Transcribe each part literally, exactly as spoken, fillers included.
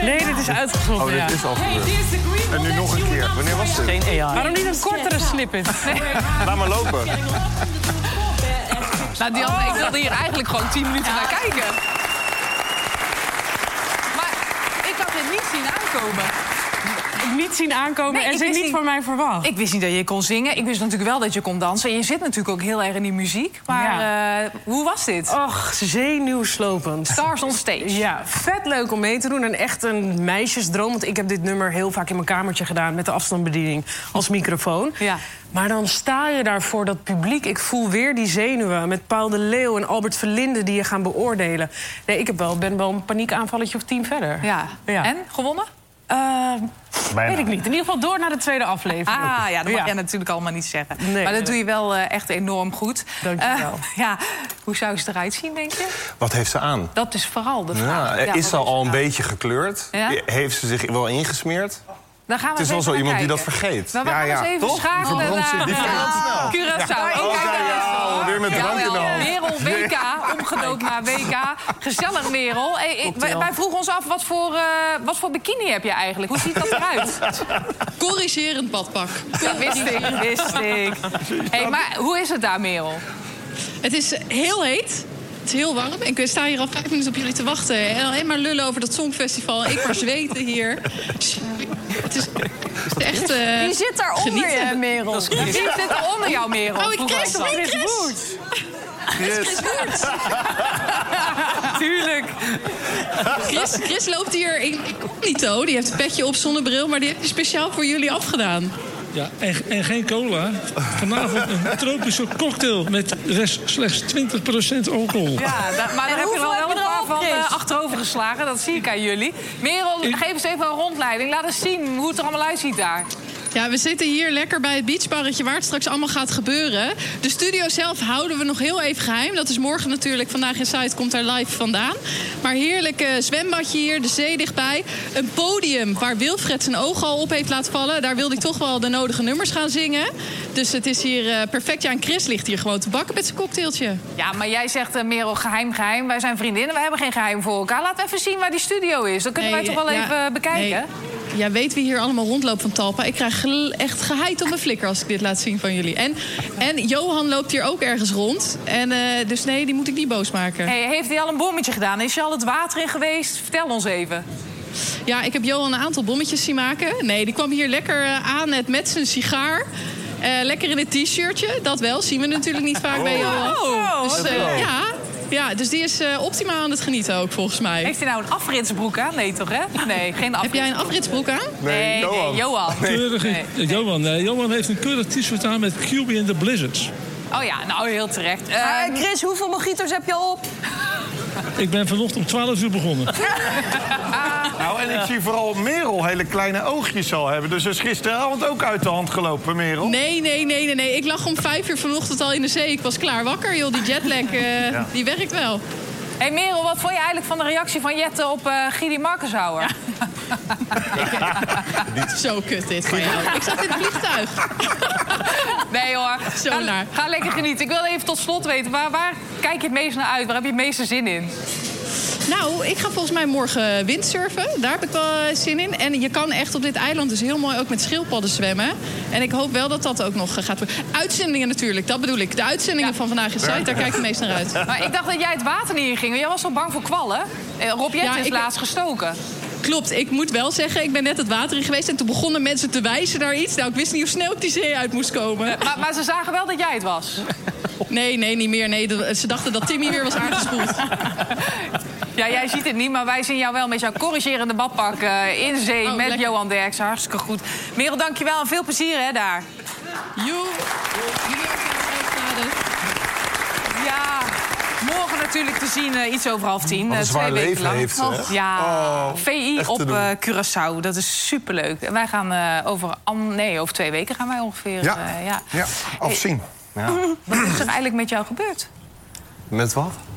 Nee, dit is uitgezonden. Oh, dit ja. is al gebeurd. En nu nog een keer. Wanneer was dit? Geen A I. Waarom niet een kortere snippet? Nee. Laat maar lopen. Nou, Dianne, ik wilde hier eigenlijk gewoon tien minuten naar kijken. Maar ik had dit niet zien aankomen. Niet zien aankomen Nee, en ik ze wist niet niet- van mij verwacht. Ik wist niet dat je kon zingen. Ik wist natuurlijk wel dat je kon dansen. En je zit natuurlijk ook heel erg in die muziek. Maar eh, hoe was dit? Och, zenuwslopend. Stars on stage. Ja, vet leuk om mee te doen. En echt een meisjesdroom. Want ik heb dit nummer heel vaak in mijn kamertje gedaan... met de afstandsbediening als microfoon. Ja. Maar dan sta je daar voor dat publiek. Ik voel weer die zenuwen met Paul de Leeuw en Albert Verlinde... die je gaan beoordelen. Nee, ik heb wel, ben wel een paniekaanvalletje of tien verder. Ja. Ja. En, gewonnen? Eh, Bijna. weet ik niet. In ieder geval door naar de tweede aflevering. Ah, ja, dat mag Ja. jij natuurlijk allemaal niet zeggen. Nee, maar dat nee. doe je wel eh, echt enorm goed. Dank je wel. Eh, ja, hoe zou ze eruit zien, denk je? Wat heeft ze aan? Dat is vooral de Ja, vraag. Ja, is wat ze al heeft een aan? beetje gekleurd? Ja? Heeft ze zich wel ingesmeerd? Dan gaan we Het is wel eens zo even iemand die naar dat kijken. vergeet. Maar we Ja, gaan ja, eens even toch? Die schakelen verbrandt zich- naar die verbrandt eh, snel. Curaçao. Ja. Oh, Kijk ja, daar eens, ja, hoor. weer met drank in de Jawel, hand. Merel W K, omgedoopt naar W K. Gezellig, Merel. Hey, ik- wij, wij vroegen ons af, wat voor, eh, wat voor bikini heb je eigenlijk? Hoe ziet dat eruit? Corrigerend badpak. Dat wist ik, wist ik. Hey, maar hoe is het daar, Merel? Het is heel heet. Het is heel warm. Ik sta hier al vijf minuten op jullie te wachten. En alleen maar lullen over dat Songfestival. Ik maar zweten hier. Het is echt uh, Wie zit daaronder genieten. je, Merel? Wie zit er onder jou, Merel? Oh, ik Chris, Vroeg ik ons. Chris. Chris. Tuurlijk. Chris, Chris loopt hier in incognito. Die heeft een petje op, zonnebril. Maar die heeft hij speciaal voor jullie afgedaan. Ja, en, en geen cola. Vanavond een tropische cocktail met rest slechts twintig procent alcohol. Ja, da- maar daar heb je er al wel een paar van uh, achterover geslagen. Dat zie ik aan jullie. Merel, Ik- geef eens even een rondleiding. Laat eens zien hoe het er allemaal uitziet daar. Ja, we zitten hier lekker bij het beachbarretje waar het straks allemaal gaat gebeuren. De studio zelf houden we nog heel even geheim. Dat is morgen natuurlijk. Vandaag in Zuid komt daar live vandaan. Maar heerlijk uh, zwembadje hier, de zee dichtbij. Een podium waar Wilfred zijn ogen al op heeft laten vallen. Daar wilde ik toch wel de nodige nummers gaan zingen. Dus het is hier uh, perfect. Ja, en Chris ligt hier gewoon te bakken met zijn cocktailtje. Ja, maar jij zegt, uh, Merel, geheim, geheim. Wij zijn vriendinnen, wij hebben geen geheim voor elkaar. Laat even zien waar die studio is. Dan kunnen Nee, wij toch wel ja, even bekijken. nee. Jij weet wie hier allemaal rondloopt van Talpa. Ik krijg gel- echt geheid op mijn flikker als ik dit laat zien van jullie. En, en Johan loopt hier ook ergens rond. En, uh, dus nee, die moet ik niet boos maken. Hey, heeft hij al een bommetje gedaan? Is je al het water in geweest? Vertel ons even. Ja, ik heb Johan een aantal bommetjes zien maken. Nee, die kwam hier lekker uh, aan net met zijn sigaar. Uh, lekker in het t-shirtje, dat wel. Zien we natuurlijk niet vaak bij Johan. Oh, Dus, uh, ja, ja, dus die is uh, optimaal aan het genieten ook, volgens mij. Heeft hij nou een afritsbroek aan? Nee, toch, hè? Nee, geen afritsbroek. Heb jij een afritsbroek aan? Nee, Johan. nee, Johan. Keurig, Nee. Johan, eh, Johan heeft een keurig t-shirt aan met Q B and the Blizzards. Oh ja, nou, heel terecht. Uh, Ehm, Chris, hoeveel mojitos heb je op? Ik ben vanochtend om twaalf uur begonnen. Nou, en ik zie vooral Merel hele kleine oogjes al hebben. Dus is gisteravond ook uit de hand gelopen, Merel. Nee, nee, nee, nee, nee. Ik lag om vijf uur vanochtend al in de zee. Ik was klaar wakker, joh. Die jetlag, uh, ja. die werkt wel. Hey Merel, wat vond je eigenlijk van de reactie van Jette op uh, Gidi Markenshouwer? Ja. Zo kut dit van jou. Ik zat in het vliegtuig. Nee hoor, Zo ga, naar. ga lekker genieten. Ik wil even tot slot weten, waar, waar kijk je het meest naar uit? Waar heb je het meeste zin in? Nou, ik ga volgens mij morgen windsurfen. Daar heb ik wel zin in. En je kan echt op dit eiland dus heel mooi ook met schildpadden zwemmen. En ik hoop wel dat dat ook nog gaat worden. Uitzendingen natuurlijk, dat bedoel ik. De uitzendingen Ja. van Vandaag in Zuid, daar kijk ik het meest naar uit. Maar ik dacht dat jij het water niet in ging. Jij was zo bang voor kwallen. Eh, Rob Jette Ja, is ik- laatst gestoken. Klopt, ik moet wel zeggen, ik ben net het water in geweest... en toen begonnen mensen te wijzen naar iets. Nou, ik wist niet hoe snel ik die zee uit moest komen. Maar, maar ze zagen wel dat jij het was. Nee, nee, niet meer. Nee, de- ze dachten dat Timmy weer was aangespoeld. Ja, jij ziet het niet, maar wij zien jou wel met jouw corrigerende badpak uh, in zee... Oh, met lekker. Johan Derksen. Hartstikke goed. Merel, dankjewel en veel plezier hè, daar. Joe, jullie ook in de Ja, morgen natuurlijk te zien, uh, iets over half tien. Wat een uh, zwaar twee weken leven lang. heeft ze, hè? Ja, Oh, V I echt te op doen. uh, Curaçao. Dat is superleuk. En wij gaan uh, over, an, nee, over twee weken gaan wij ongeveer... Ja, uh, ja. ja afzien. Ja. Wat is er eigenlijk met jou gebeurd? Met wat?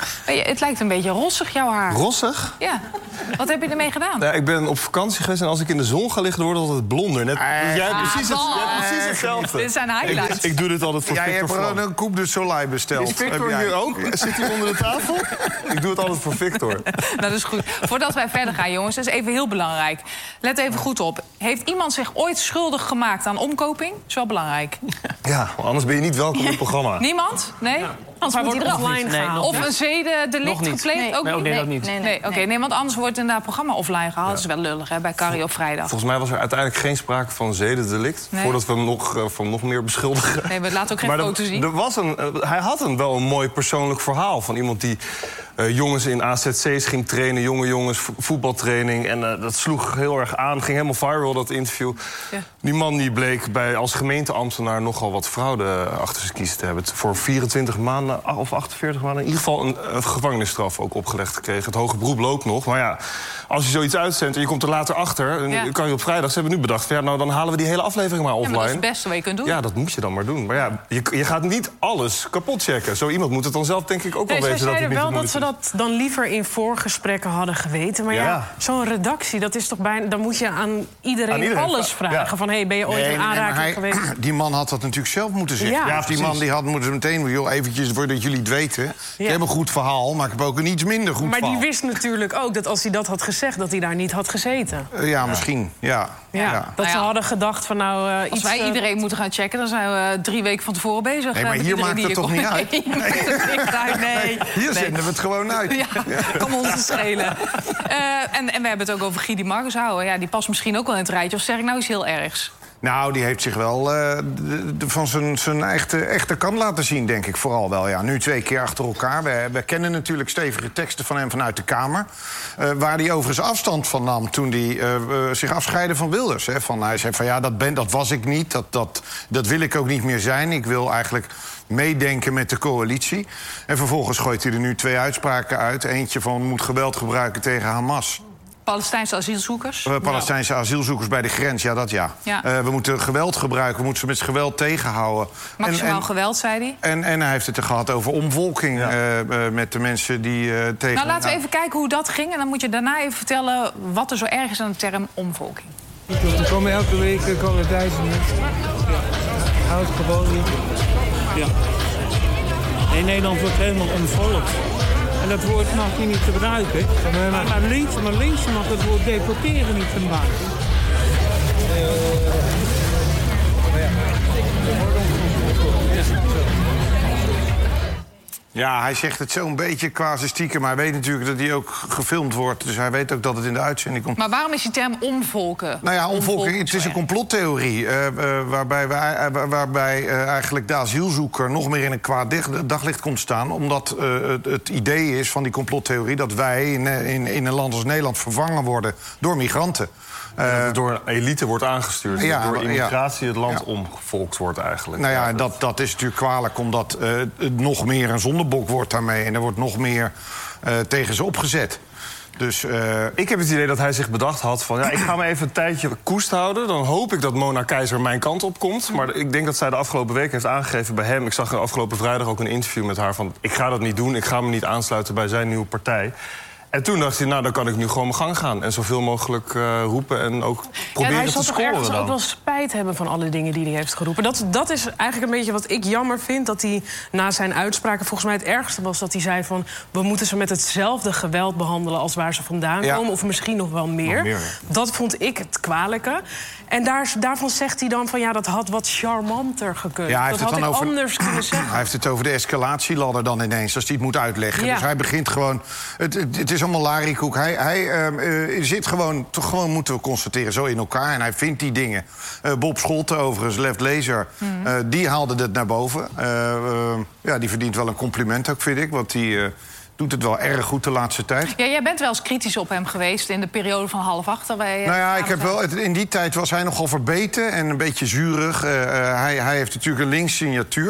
Het lijkt een beetje rossig, jouw haar. Rossig? Ja. Wat heb je ermee gedaan? Ja, ik ben op vakantie geweest en als ik in de zon ga liggen, dan wordt het altijd blonder. Net, Ah, jij hebt ah, precies, het, bal. jij hebt precies hetzelfde. Dit zijn highlights. Ik, ik doe dit altijd voor Jij Victor hebt Vlam. gewoon een Coupe de Soleil besteld. Is Victor Heb jij? hier ook? Zit hij onder de tafel? Ik doe het altijd voor Victor. Nou, dat is goed. Voordat wij verder gaan, jongens, dat is even heel belangrijk. Let even goed op. Heeft iemand zich ooit schuldig gemaakt aan omkoping? Dat is wel belangrijk. Ja, anders ben je niet welkom in het programma. Niemand? Nee? Als hij wordt offline Nee, gehaald. nog Of een zedendelict Nog niet. gepleegd? Nee. Ook Nee, niet? nee, dat niet. Nee, Nee, oké. Nee, want anders wordt inderdaad het programma offline gehaald. Dat is wel lullig, hè, bij Carrie op vrijdag. Volgens mij was er uiteindelijk geen sprake van zedendelict. Nee. Voordat we hem nog, uh, van nog meer beschuldigen. Nee, we laten ook geen Maar er- foto zien. Er was een, uh, hij had een, wel een mooi persoonlijk verhaal van iemand die uh, jongens in A Z C's ging trainen, jonge jongens, vo- voetbaltraining. En uh, dat sloeg heel erg aan, ging helemaal viral, dat interview. Ja. Die man die bleek bij, als gemeenteambtenaar nogal wat fraude achter zijn kiezen te hebben. Voor vierentwintig maanden of achtenveertig maanden in ieder geval een, een gevangenisstraf ook opgelegd gekregen. Het hoge beroep loopt nog, maar ja, als je zoiets uitzendt en je komt er later achter, Ja. dan kan je op vrijdag, ze hebben nu bedacht, van, ja, nou dan halen we die hele aflevering maar Ja, offline. maar dat is het beste wat je kunt doen. Ja, dat moet je dan maar doen. Maar ja, je, je gaat niet alles kapot checken. Zo iemand moet het dan zelf denk ik ook wel Nee, zij weten dat het zeiden niet wel de dat moeite ze dat dan liever in voorgesprekken hadden geweten. Maar ja, Ja. zo'n redactie, dat is toch bijna... dan moet je aan iedereen, Aan iedereen alles vragen. vragen. Ja. Van, hey, ben je ooit Nee, in nee, maar aanraking hij- geweest? Die man had dat natuurlijk zelf moeten zeggen. Ja, Ja, precies. die man die had moeten meteen, joh, eventjes voordat jullie het weten. Ik heb een goed verhaal, maar ik heb ook een iets minder goed Maar verhaal. die wist natuurlijk ook dat als hij dat had gezegd, dat hij daar niet had gezeten. Uh, ja, misschien, ja. Ja, Ja. Dat Nou ze ja. hadden gedacht van nou uh, Als iets... wij uh, iedereen moeten gaan checken, dan zijn we drie weken van tevoren bezig. Nee, eh, maar met hier iedereen maakt die het hier toch niet komt. uit? Nee, hier maakt het niet uit, nee. Hier Nee. zenden we het gewoon uit. Ja, kan ons het schelen. Uh, en, en we hebben het ook over Guidy Margenshouwer. Ja, die past misschien ook wel in het rijtje. Of zeg ik nou iets heel ergs? Nou, die heeft zich wel eh, de- de- van zijn, zijn echte, echte kant laten zien, denk ik vooral wel. Ja, nu twee keer achter elkaar. We, we kennen natuurlijk stevige teksten van hem vanuit de Kamer. Uh, waar hij overigens afstand van nam toen hij uh, uh, zich afscheidde van Wilders. Hè. Van, hij zei van ja, dat, ben, dat was ik niet, dat, dat, dat wil ik ook niet meer zijn. Ik wil eigenlijk meedenken met de coalitie. En vervolgens gooit hij er nu twee uitspraken uit. Eentje van moet geweld gebruiken tegen Hamas. Palestijnse asielzoekers. Uh, Palestijnse asielzoekers bij de grens, ja, dat ja. Ja. Uh, we moeten geweld gebruiken, we moeten ze met geweld tegenhouden. Maximaal En- en- geweld, zei hij. En, en hij heeft het er gehad over omvolking uh, uh, met de mensen die uh, tegen... Nou, laten we even kijken hoe dat ging. En dan moet je daarna even vertellen wat er zo erg is aan de term omvolking. Er komen elke week uh, komen duizenden. Houd gewoon niet. Ja. In Nederland wordt helemaal omvolkt. En dat woord mag je niet gebruiken. Maar, maar, links, maar links mag het woord deporteren niet gebruiken. Ja, hij zegt het zo'n beetje quasi stiekem. Maar hij weet natuurlijk dat hij ook gefilmd wordt. Dus hij weet ook dat het in de uitzending komt. Maar waarom is die term omvolken? Nou ja, omvolking, het is een zo erg? complottheorie. Uh, uh, waarbij wij, uh, waarbij uh, eigenlijk de asielzoeker nog meer in een kwaad dig- daglicht komt staan. Omdat uh, het, het idee is van die complottheorie dat wij in, in, in een land als Nederland vervangen worden door migranten. Dat Uh, het door een elite wordt aangestuurd. Ja, door ja. immigratie het land Ja. omgevolkt wordt eigenlijk. Nou ja, dat, dat is natuurlijk kwalijk, omdat uh, het nog meer een zondebok wordt daarmee. En er wordt nog meer uh, tegen ze opgezet. Dus uh, Ik heb het idee dat hij zich bedacht had van... ja, ik ga me even een tijdje koest houden. Dan hoop ik dat Mona Keizer mijn kant op komt. Maar ik denk dat zij de afgelopen week heeft aangegeven bij hem... ik zag afgelopen vrijdag ook een interview met haar van... ik ga dat niet doen, ik ga me niet aansluiten bij zijn nieuwe partij. En toen dacht hij, nou, dan kan ik nu gewoon mijn gang gaan. En zoveel mogelijk uh, roepen en ook proberen hij te zal toch scoren ergens dan. ook wel spijt hebben van alle dingen die hij heeft geroepen. Dat, dat is eigenlijk een beetje wat ik jammer vind. Dat hij na zijn uitspraken, volgens mij het ergste was dat hij zei van... we moeten ze met hetzelfde geweld behandelen als waar ze vandaan Ja. komen. Of misschien nog wel meer. Nog meer, ja. Dat vond ik het kwalijke. En daar, daarvan zegt hij dan van ja, dat had wat charmanter gekund. Ja, hij dat heeft had het ik dan over- anders kunnen zeggen. hij heeft het over de escalatieladder dan ineens, als hij het moet uitleggen. Ja. Dus hij begint gewoon... Het, het, het is allemaal lariekoek. Hij, hij uh, zit gewoon, toch gewoon, moeten we constateren, zo in elkaar. En hij vindt die dingen. Uh, Bob Scholten, overigens, Left Lezer, Mhm. uh, die haalde het naar boven. Uh, uh, ja, die verdient wel een compliment ook, vind ik. Want die uh, doet het wel erg goed de laatste tijd. Ja, jij bent wel eens kritisch op hem geweest in de periode van half acht. dat wij, eh, Nou ja, ik heb samen wel, het- in die tijd was hij nogal verbeten en een beetje zuurig. Uh, uh, hij, hij heeft natuurlijk een links signatuur.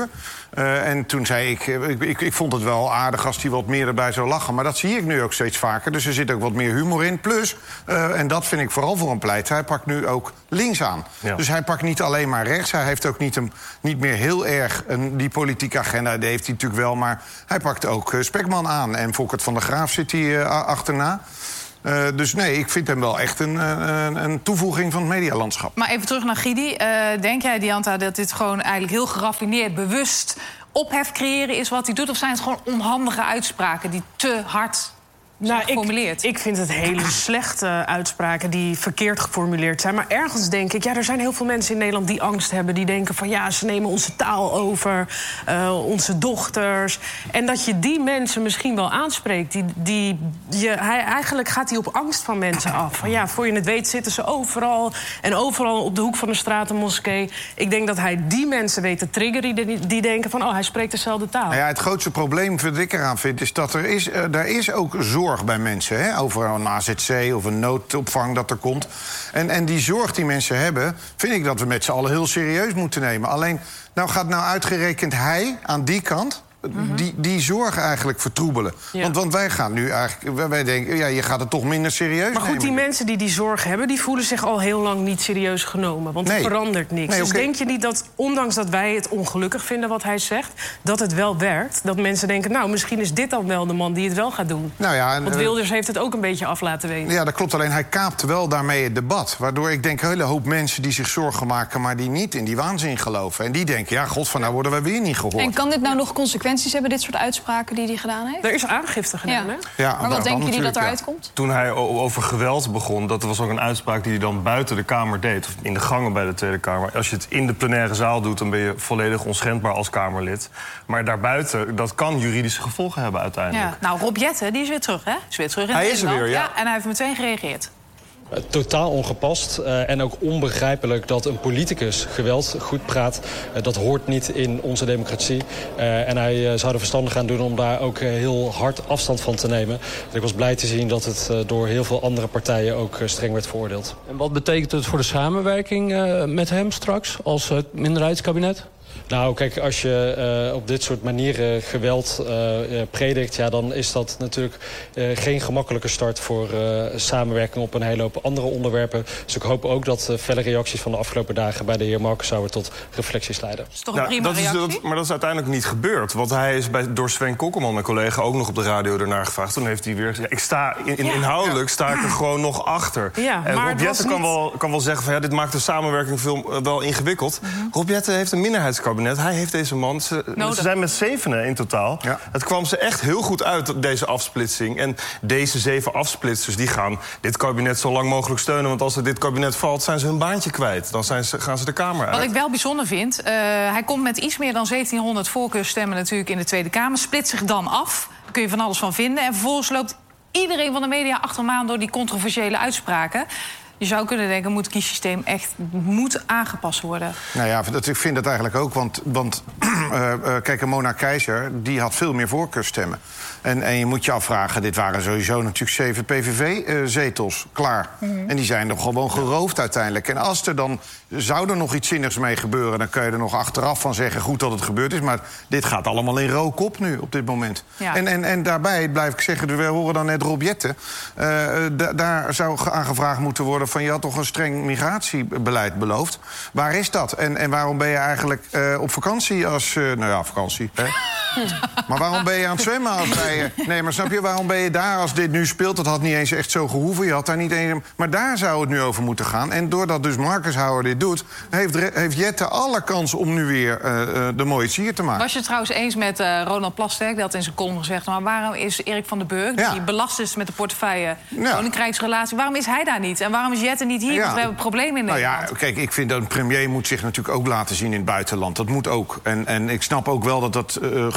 Uh, en toen zei ik, ik, ik, ik vond het wel aardig als hij wat meer erbij zou lachen. Maar dat zie ik nu ook steeds vaker. Dus er zit ook wat meer humor in. Plus, uh, en dat vind ik vooral voor een pleiter, hij pakt nu ook links aan. Ja. Dus hij pakt niet alleen maar rechts. Hij heeft ook niet, een, niet meer heel erg een, die politieke agenda. Die heeft hij natuurlijk wel, maar hij pakt ook uh, Spekman aan. En Volkert van der Graaf zit hij uh, achterna. Uh, dus nee, ik vind hem wel echt een, een, een toevoeging van het medialandschap. Maar even terug naar Gidi. Uh, denk jij, Dianta, dat dit gewoon eigenlijk heel geraffineerd, bewust ophef creëren is wat hij doet? Of zijn het gewoon onhandige uitspraken die te hard Nou, ik, ik vind het hele slechte uitspraken die verkeerd geformuleerd zijn. Maar ergens denk ik, ja, er zijn heel veel mensen in Nederland die angst hebben. Die denken van, ja, ze nemen onze taal over, uh, onze dochters. En dat je die mensen misschien wel aanspreekt. Die, die, je, hij, eigenlijk gaat hij op angst van mensen af. Van, ja, voor je het weet zitten ze overal. En overal op de hoek van de straat een moskee. Ik denk dat hij die mensen weet te triggeren die, die denken van, oh, hij spreekt dezelfde taal. Nou ja, het grootste probleem dat ik eraan vind is dat er is, uh, daar is ook zorg bij mensen, hè? Over een A Z C of een noodopvang dat er komt. En, en die zorg die mensen hebben, vind ik dat we met z'n allen heel serieus moeten nemen. Alleen, nou gaat nou uitgerekend hij aan die kant Mm-hmm. Die, die zorg eigenlijk vertroebelen. Ja. Want, want wij gaan nu eigenlijk... Wij denken, ja, je gaat het toch minder serieus nemen. Maar goed, die mensen die die zorg hebben, die voelen zich al heel lang niet serieus genomen. Want nee. er verandert niks. Nee, dus okay. denk je niet dat, ondanks dat wij het ongelukkig vinden wat hij zegt, dat het wel werkt? Dat mensen denken, nou, misschien is dit dan wel de man die het wel gaat doen. Nou ja, en, want Wilders heeft het ook een beetje af laten weten. Ja, dat klopt. Alleen hij kaapt wel daarmee het debat. Waardoor ik denk, een hele hoop mensen die zich zorgen maken, maar die niet in die waanzin geloven. En die denken, ja, god, van nou worden wij weer niet gehoord. En kan dit nou nog consequenties hebben, dit soort uitspraken die hij gedaan heeft? Er is aangifte gedaan, ja. hè? Ja, maar wat denken jullie dat eruit ja. komt? Toen hij over geweld begon, dat was ook een uitspraak die hij dan buiten de Kamer deed. Of in de gangen bij de Tweede Kamer. Als je het in de plenaire zaal doet, dan ben je volledig onschendbaar als Kamerlid. Maar daarbuiten, dat kan juridische gevolgen hebben uiteindelijk. Ja. Nou, Rob Jetten, die is weer terug, hè? Is weer terug in hij Nederland. Is er weer, ja. ja. En hij heeft meteen gereageerd. Totaal ongepast uh, en ook onbegrijpelijk dat een politicus geweld goed praat. Uh, dat hoort niet in onze democratie. Uh, en hij uh, zou er verstandig aan doen om daar ook uh, heel hard afstand van te nemen. Dus ik was blij te zien dat het uh, door heel veel andere partijen ook uh, streng werd veroordeeld. En wat betekent het voor de samenwerking uh, met hem straks als uh, minderheidskabinet? Nou, kijk, als je uh, op dit soort manieren geweld uh, predikt, ja, dan is dat natuurlijk uh, geen gemakkelijke start voor uh, samenwerking op een hele hoop andere onderwerpen. Dus ik hoop ook dat uh, felle reacties van de afgelopen dagen bij de heer Markensauer tot reflecties leiden. Dat is toch een prima dat reactie? Is, dat, maar dat is uiteindelijk niet gebeurd. Want hij is bij, door Sven Kokkelman, mijn collega, ook nog op de radio ernaar gevraagd. Toen heeft hij weer gezegd, ik sta in, in, ja. inhoudelijk sta ik er gewoon nog achter. Ja, en Rob Jetten kan, niet... wel, kan wel zeggen van ja, dit maakt de samenwerking veel, uh, wel ingewikkeld. Mm-hmm. Rob Jetten heeft een minderheidskabinet. Hij heeft deze man... Ze, ze zijn met zevenen in totaal. Ja. Het kwam ze echt heel goed uit, deze afsplitsing. En deze zeven afsplitsers die gaan dit kabinet zo lang mogelijk steunen. Want als er dit kabinet valt, zijn ze hun baantje kwijt. Dan zijn ze, gaan ze de Kamer uit. Wat ik wel bijzonder vind, uh, hij komt met iets meer dan zeventienhonderd voorkeursstemmen natuurlijk in de Tweede Kamer. Split zich dan af. Daar kun je van alles van vinden. En vervolgens loopt iedereen van de media achter hem aan door die controversiële uitspraken. Je zou kunnen denken, moet het kiesysteem echt moet aangepast worden? Nou ja, dat, ik vind dat eigenlijk ook. Want, want uh, uh, kijk, Mona Keizer, die had veel meer voorkeurstemmen. En, en je moet je afvragen, dit waren sowieso natuurlijk zeven P V V-zetels, uh, klaar. Mm-hmm. En die zijn nog gewoon geroofd uiteindelijk. En als er dan, zou er nog iets zinnigs mee gebeuren, dan kun je er nog achteraf van zeggen, goed dat het gebeurd is. Maar dit gaat allemaal in rook op nu, op dit moment. Ja. En, en, en daarbij blijf ik zeggen, we horen dan net Rob Jetten. Uh, da, daar zou aangevraagd moeten worden van, je had toch een streng migratiebeleid beloofd. Waar is dat? En, en waarom ben je eigenlijk uh, op vakantie als... Uh, nou ja, vakantie, hè? Maar waarom ben je aan het zwemmen als wij... Nee, maar snap je, waarom ben je daar als dit nu speelt? Dat had niet eens echt zo gehoeven. Je had daar niet eens... Maar daar zou het nu over moeten gaan. En doordat dus Markensauer dit doet, heeft, heeft Jetten alle kans om nu weer uh, de mooie sier te maken. Was je het trouwens eens met uh, Ronald Plasterk? Die had in zijn column gezegd, maar waarom is Erik van den Burg, ja. die belast is met de portefeuille ja. koninkrijksrelatie, waarom is hij daar niet? En waarom is Jetten niet hier? Ja. Want we hebben problemen in Nederland. Nou ja, kijk, ik vind dat een premier moet zich natuurlijk ook laten zien in het buitenland. Dat moet ook. En, en ik snap ook wel dat dat uh,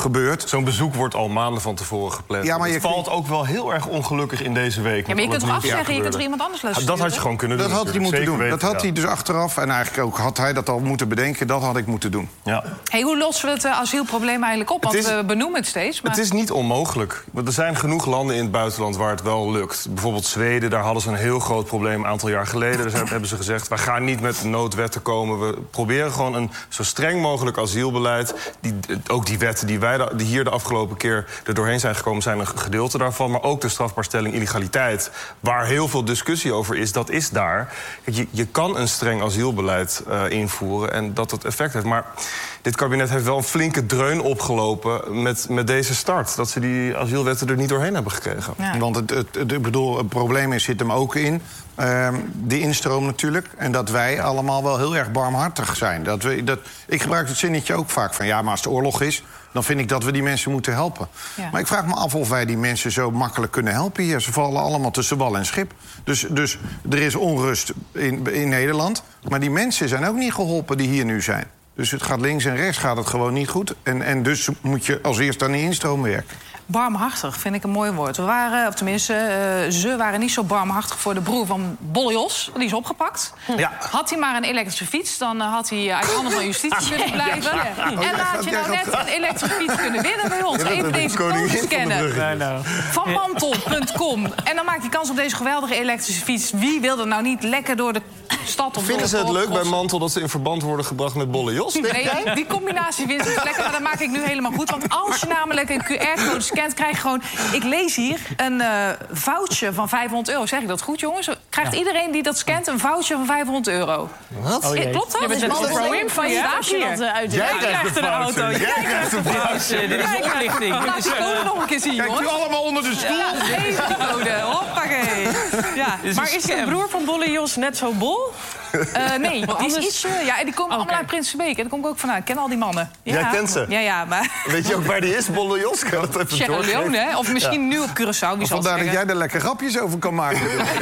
gebeurt. Zo'n bezoek wordt al maanden van tevoren gepland. Ja, maar het je valt ook wel heel erg ongelukkig in deze week. Ja, maar je kunt toch afzeggen, je kunt er iemand anders laten Dat had je gewoon kunnen doen. Dat had hij moeten doen. Weten, dat had ja. hij dus achteraf. En eigenlijk ook had hij dat al moeten bedenken. Dat had ik moeten doen. Ja. Hey, hoe lossen we het uh, asielprobleem eigenlijk op? Want Het is- we benoemen het steeds. Maar... Het is niet onmogelijk. Want er zijn genoeg landen in het buitenland waar het wel lukt. Bijvoorbeeld Zweden, daar hadden ze een heel groot probleem een aantal jaar geleden. Dus hebben ze gezegd, we gaan niet met noodwetten komen. We proberen gewoon een zo streng mogelijk asielbeleid. Die, ook die wetten die, wij de, die hier de afgelopen keer er doorheen zijn gekomen, zijn een gedeelte daarvan. Maar ook de strafbaarstelling illegaliteit, waar heel veel discussie over is, dat is daar. Kijk, je, je kan een streng asielbeleid uh, invoeren en dat het effect heeft. Maar dit kabinet heeft wel een flinke dreun opgelopen met, met deze start. Dat ze die asielwetten er niet doorheen hebben gekregen. Ja. Want het, het, het, ik bedoel, het probleem is, zit hem ook in. Uh, die instroom natuurlijk. En dat wij allemaal wel heel erg barmhartig zijn. Dat we, dat, ik gebruik het zinnetje ook vaak van, ja, maar als het oorlog is, dan vind ik dat we die mensen moeten helpen. Ja. Maar ik vraag me af of wij die mensen zo makkelijk kunnen helpen hier. Ze vallen allemaal tussen wal en schip. Dus, dus er is onrust in, in Nederland. Maar die mensen zijn ook niet geholpen die hier nu zijn. Dus het gaat links en rechts gaat het gewoon niet goed. En, en dus moet je als eerst aan die instroom werken. Barmhartig vind ik een mooi woord. We waren, of tenminste, uh, ze waren niet zo barmhartig voor de broer van Bolle Jos. Die is opgepakt. Ja. Had hij maar een elektrische fiets, dan uh, had hij uit handen van justitie kunnen blijven. Ja, ja. En Oh, laat je nou net een elektrische fiets kunnen winnen bij ons. Je bent Even een deze koningin code van de scannen. brug. Nee, nou. Van mantel punt com. En dan maak je kans op deze geweldige elektrische fiets. Wie wil er nou niet lekker door de stad of Vinden ze het door leuk bij Mantel? Mantel dat ze in verband worden gebracht met Bolle Jos? Nee, die combinatie vindt het lekker, maar dat maak ik nu helemaal goed. Want als je namelijk een Q R-code scant, krijg je gewoon... Ik lees hier een uh, voucher van vijfhonderd euro. Zeg ik dat goed, jongens? Krijgt Ja. iedereen die dat scant een voucher van vijfhonderd euro? Wat? Oh, Ja, jee. klopt dat? Je bent Is net het een pro-imp van je Ja, als je hier. dat uh, uitdeelt. Jij krijgt een auto. Jij krijgt een voucher. Dit is een oplichting. Laat die code nog een keer zien, Kijkt u jongens. allemaal onder de stoel? Ja, even die code. Hoppakee. Ja, Maar is de broer van Bolle Jos net zo bol? Uh, nee, die is anders- ietsje... Ja, en die komen allemaal uit Prinsenbeek. En daar kom ik ook vandaan. Ik ken al die mannen. Ja. Jij kent ze? Ja, ja, maar... Weet je ook waar die is, Bolle Jos? Kan dat even Sierra doorgeven? Leone, hè? Of misschien nu op Curaçao. Wie zal het Vandaar dat zeggen? jij er lekker grapjes over kan maken.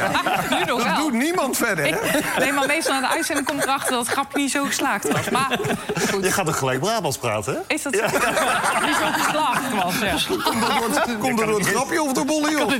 Nu nog Dat wel. doet niemand verder, hè? Ik, nee, maar meestal aan de uitzending kom ik erachter dat het grap niet zo geslaagd was. Maar goed, Je gaat toch gelijk Brabants praten, hè? is dat zo? Niet zo geslaagd was, ja. Komt er door het grapje of door Bolle Jos?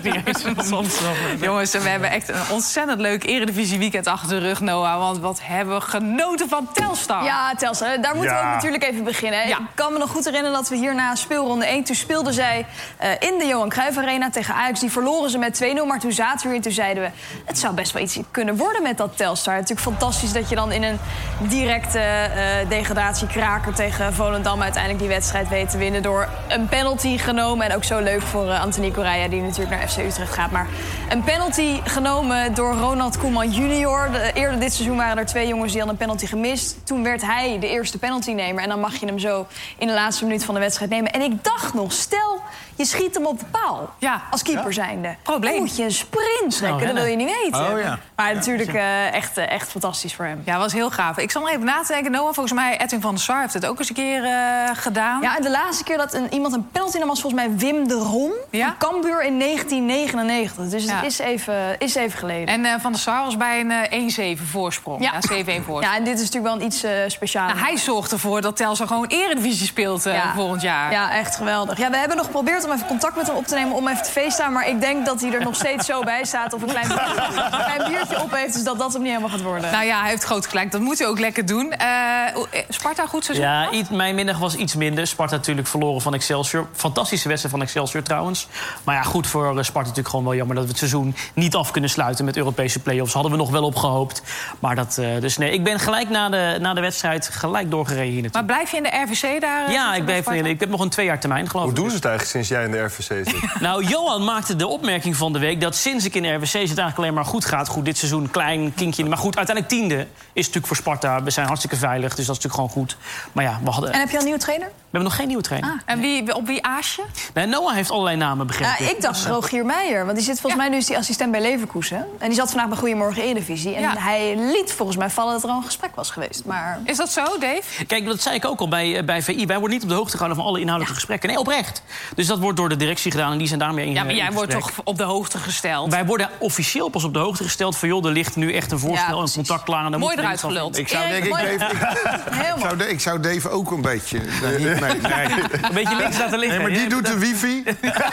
Jongens, we hebben echt een ontzettend leuk Eredivisie weekend achter de rug, Noah. Want wat hebben we genoten van Telstar. Ja, Telstar, daar moeten we Ja. ook natuurlijk even beginnen. Ja. Ik kan me nog goed herinneren dat we hier na speelronde één... toen speelden zij uh, in de Johan Cruijff Arena tegen Ajax. Die verloren ze met twee nul, maar toen zaten we hier en toen zeiden we... het zou best wel iets kunnen worden met dat Telstar. Natuurlijk fantastisch dat je dan in een directe uh, degradatiekraker... tegen Volendam uiteindelijk die wedstrijd weet te winnen... door een penalty genomen. En ook zo leuk voor uh, Anthony Correa, die natuurlijk naar F C Utrecht gaat. Maar een penalty genomen door Ronald Koeman junior. De, eerder dit seizoen waren er twee jongens die hadden een penalty gemist. Toen werd hij de eerste penaltynemer. En dan mag je hem zo in de laatste minuut van de wedstrijd nemen. En ik dacht nog, stel, je schiet hem op de paal. Ja. Als keeper zijnde. Probleem. Dan moet je een sprint trekken, Oh, dat wil je niet weten. Oh, ja. Maar natuurlijk uh, echt, uh, echt fantastisch voor hem. Ja, was heel gaaf. Ik zal nog even na te denken, Noah. Volgens mij Edwin van der Sar heeft het ook eens een keer uh, gedaan. Ja, en de laatste keer dat een, iemand een penalty nam was volgens mij Wim de Ron. Ja? Van Cambuur in negentien negenennegentig. Dus Ja. het is even, is even geleden. En uh, Van der Sar was bij een uh, één zeven voorsprong. Ja, Ja. zeven-één voorsprong. Ja, en dit is natuurlijk wel een iets uh, specialer. Nou, hij zorgt ervoor dat Telstar gewoon Eredivisie speelt uh, Ja. volgend jaar. Ja, echt geweldig. Ja, we hebben nog geprobeerd om even contact met hem op te nemen... om even te facetimen, maar ik denk dat hij er nog steeds zo bij staat... of een klein, een klein biertje op heeft, dus dat dat hem niet helemaal gaat worden. Nou ja, hij heeft groot gelijk. Dat moet hij ook lekker doen. Uh, Sparta, goed seizoen? Ja, iets, mijn middag was iets minder. Sparta natuurlijk verloren van Excelsior. Fantastische wedstrijd van Excelsior trouwens. Maar ja, goed voor Sparta natuurlijk gewoon wel jammer... dat we het seizoen niet af kunnen sluiten met Europese play-offs. Hadden we nog wel op gehoopt. Maar dat, uh, dus nee, ik ben gelijk na de, na de wedstrijd gelijk doorgereden hier naartoe. Maar blijf je in de R V C daar? uh, Ja, zitten ik, bij ben, Sparta? ik heb nog een twee jaar termijn, geloof Hoe ik. doen ze het eigenlijk sinds jij in de R V C zit? Nou, Johan maakte de opmerking van de week... dat sinds ik in de R V C zit eigenlijk alleen maar goed gaat. Goed, dit seizoen klein kinkje. Maar goed, uiteindelijk tiende is natuurlijk voor Sparta. We zijn hartstikke veilig, dus dat is natuurlijk gewoon goed. Maar ja, we hadden... En heb je al een nieuwe trainer? We hebben nog geen nieuwe trainer. Ah. En wie, op wie aas je? Nee, Noah heeft allerlei namen begrepen. Ja, ik dacht Rogier Meijer, want die zit volgens Ja. mij nu is die assistent bij Leverkusen. En die zat vandaag bij Goedemorgen Eredivisie. En Ja. hij liet volgens mij vallen dat er al een gesprek was geweest. Maar Is dat zo, Dave? Kijk, dat zei ik ook al bij, uh, bij V I. Wij worden niet op de hoogte gehouden van alle inhoudelijke gesprekken. Nee, oprecht. Dus dat wordt door de directie gedaan en die zijn daarmee in Ja, maar in jij wordt gesprek. toch op de hoogte gesteld? Wij worden officieel pas op de hoogte gesteld van... joh, er ligt nu echt een voorstel, Ja, een precies. contact klaar. En daar Mooi moeten we eruit iets van geluld. Ik zou, Erik, denk ik, mooi. Dave, ik, heel ik, zou, mooi. ik zou Dave ook een beetje... nou, niet, Nee, nee. Een beetje links laten liggen. Nee, maar die hè? doet de wifi.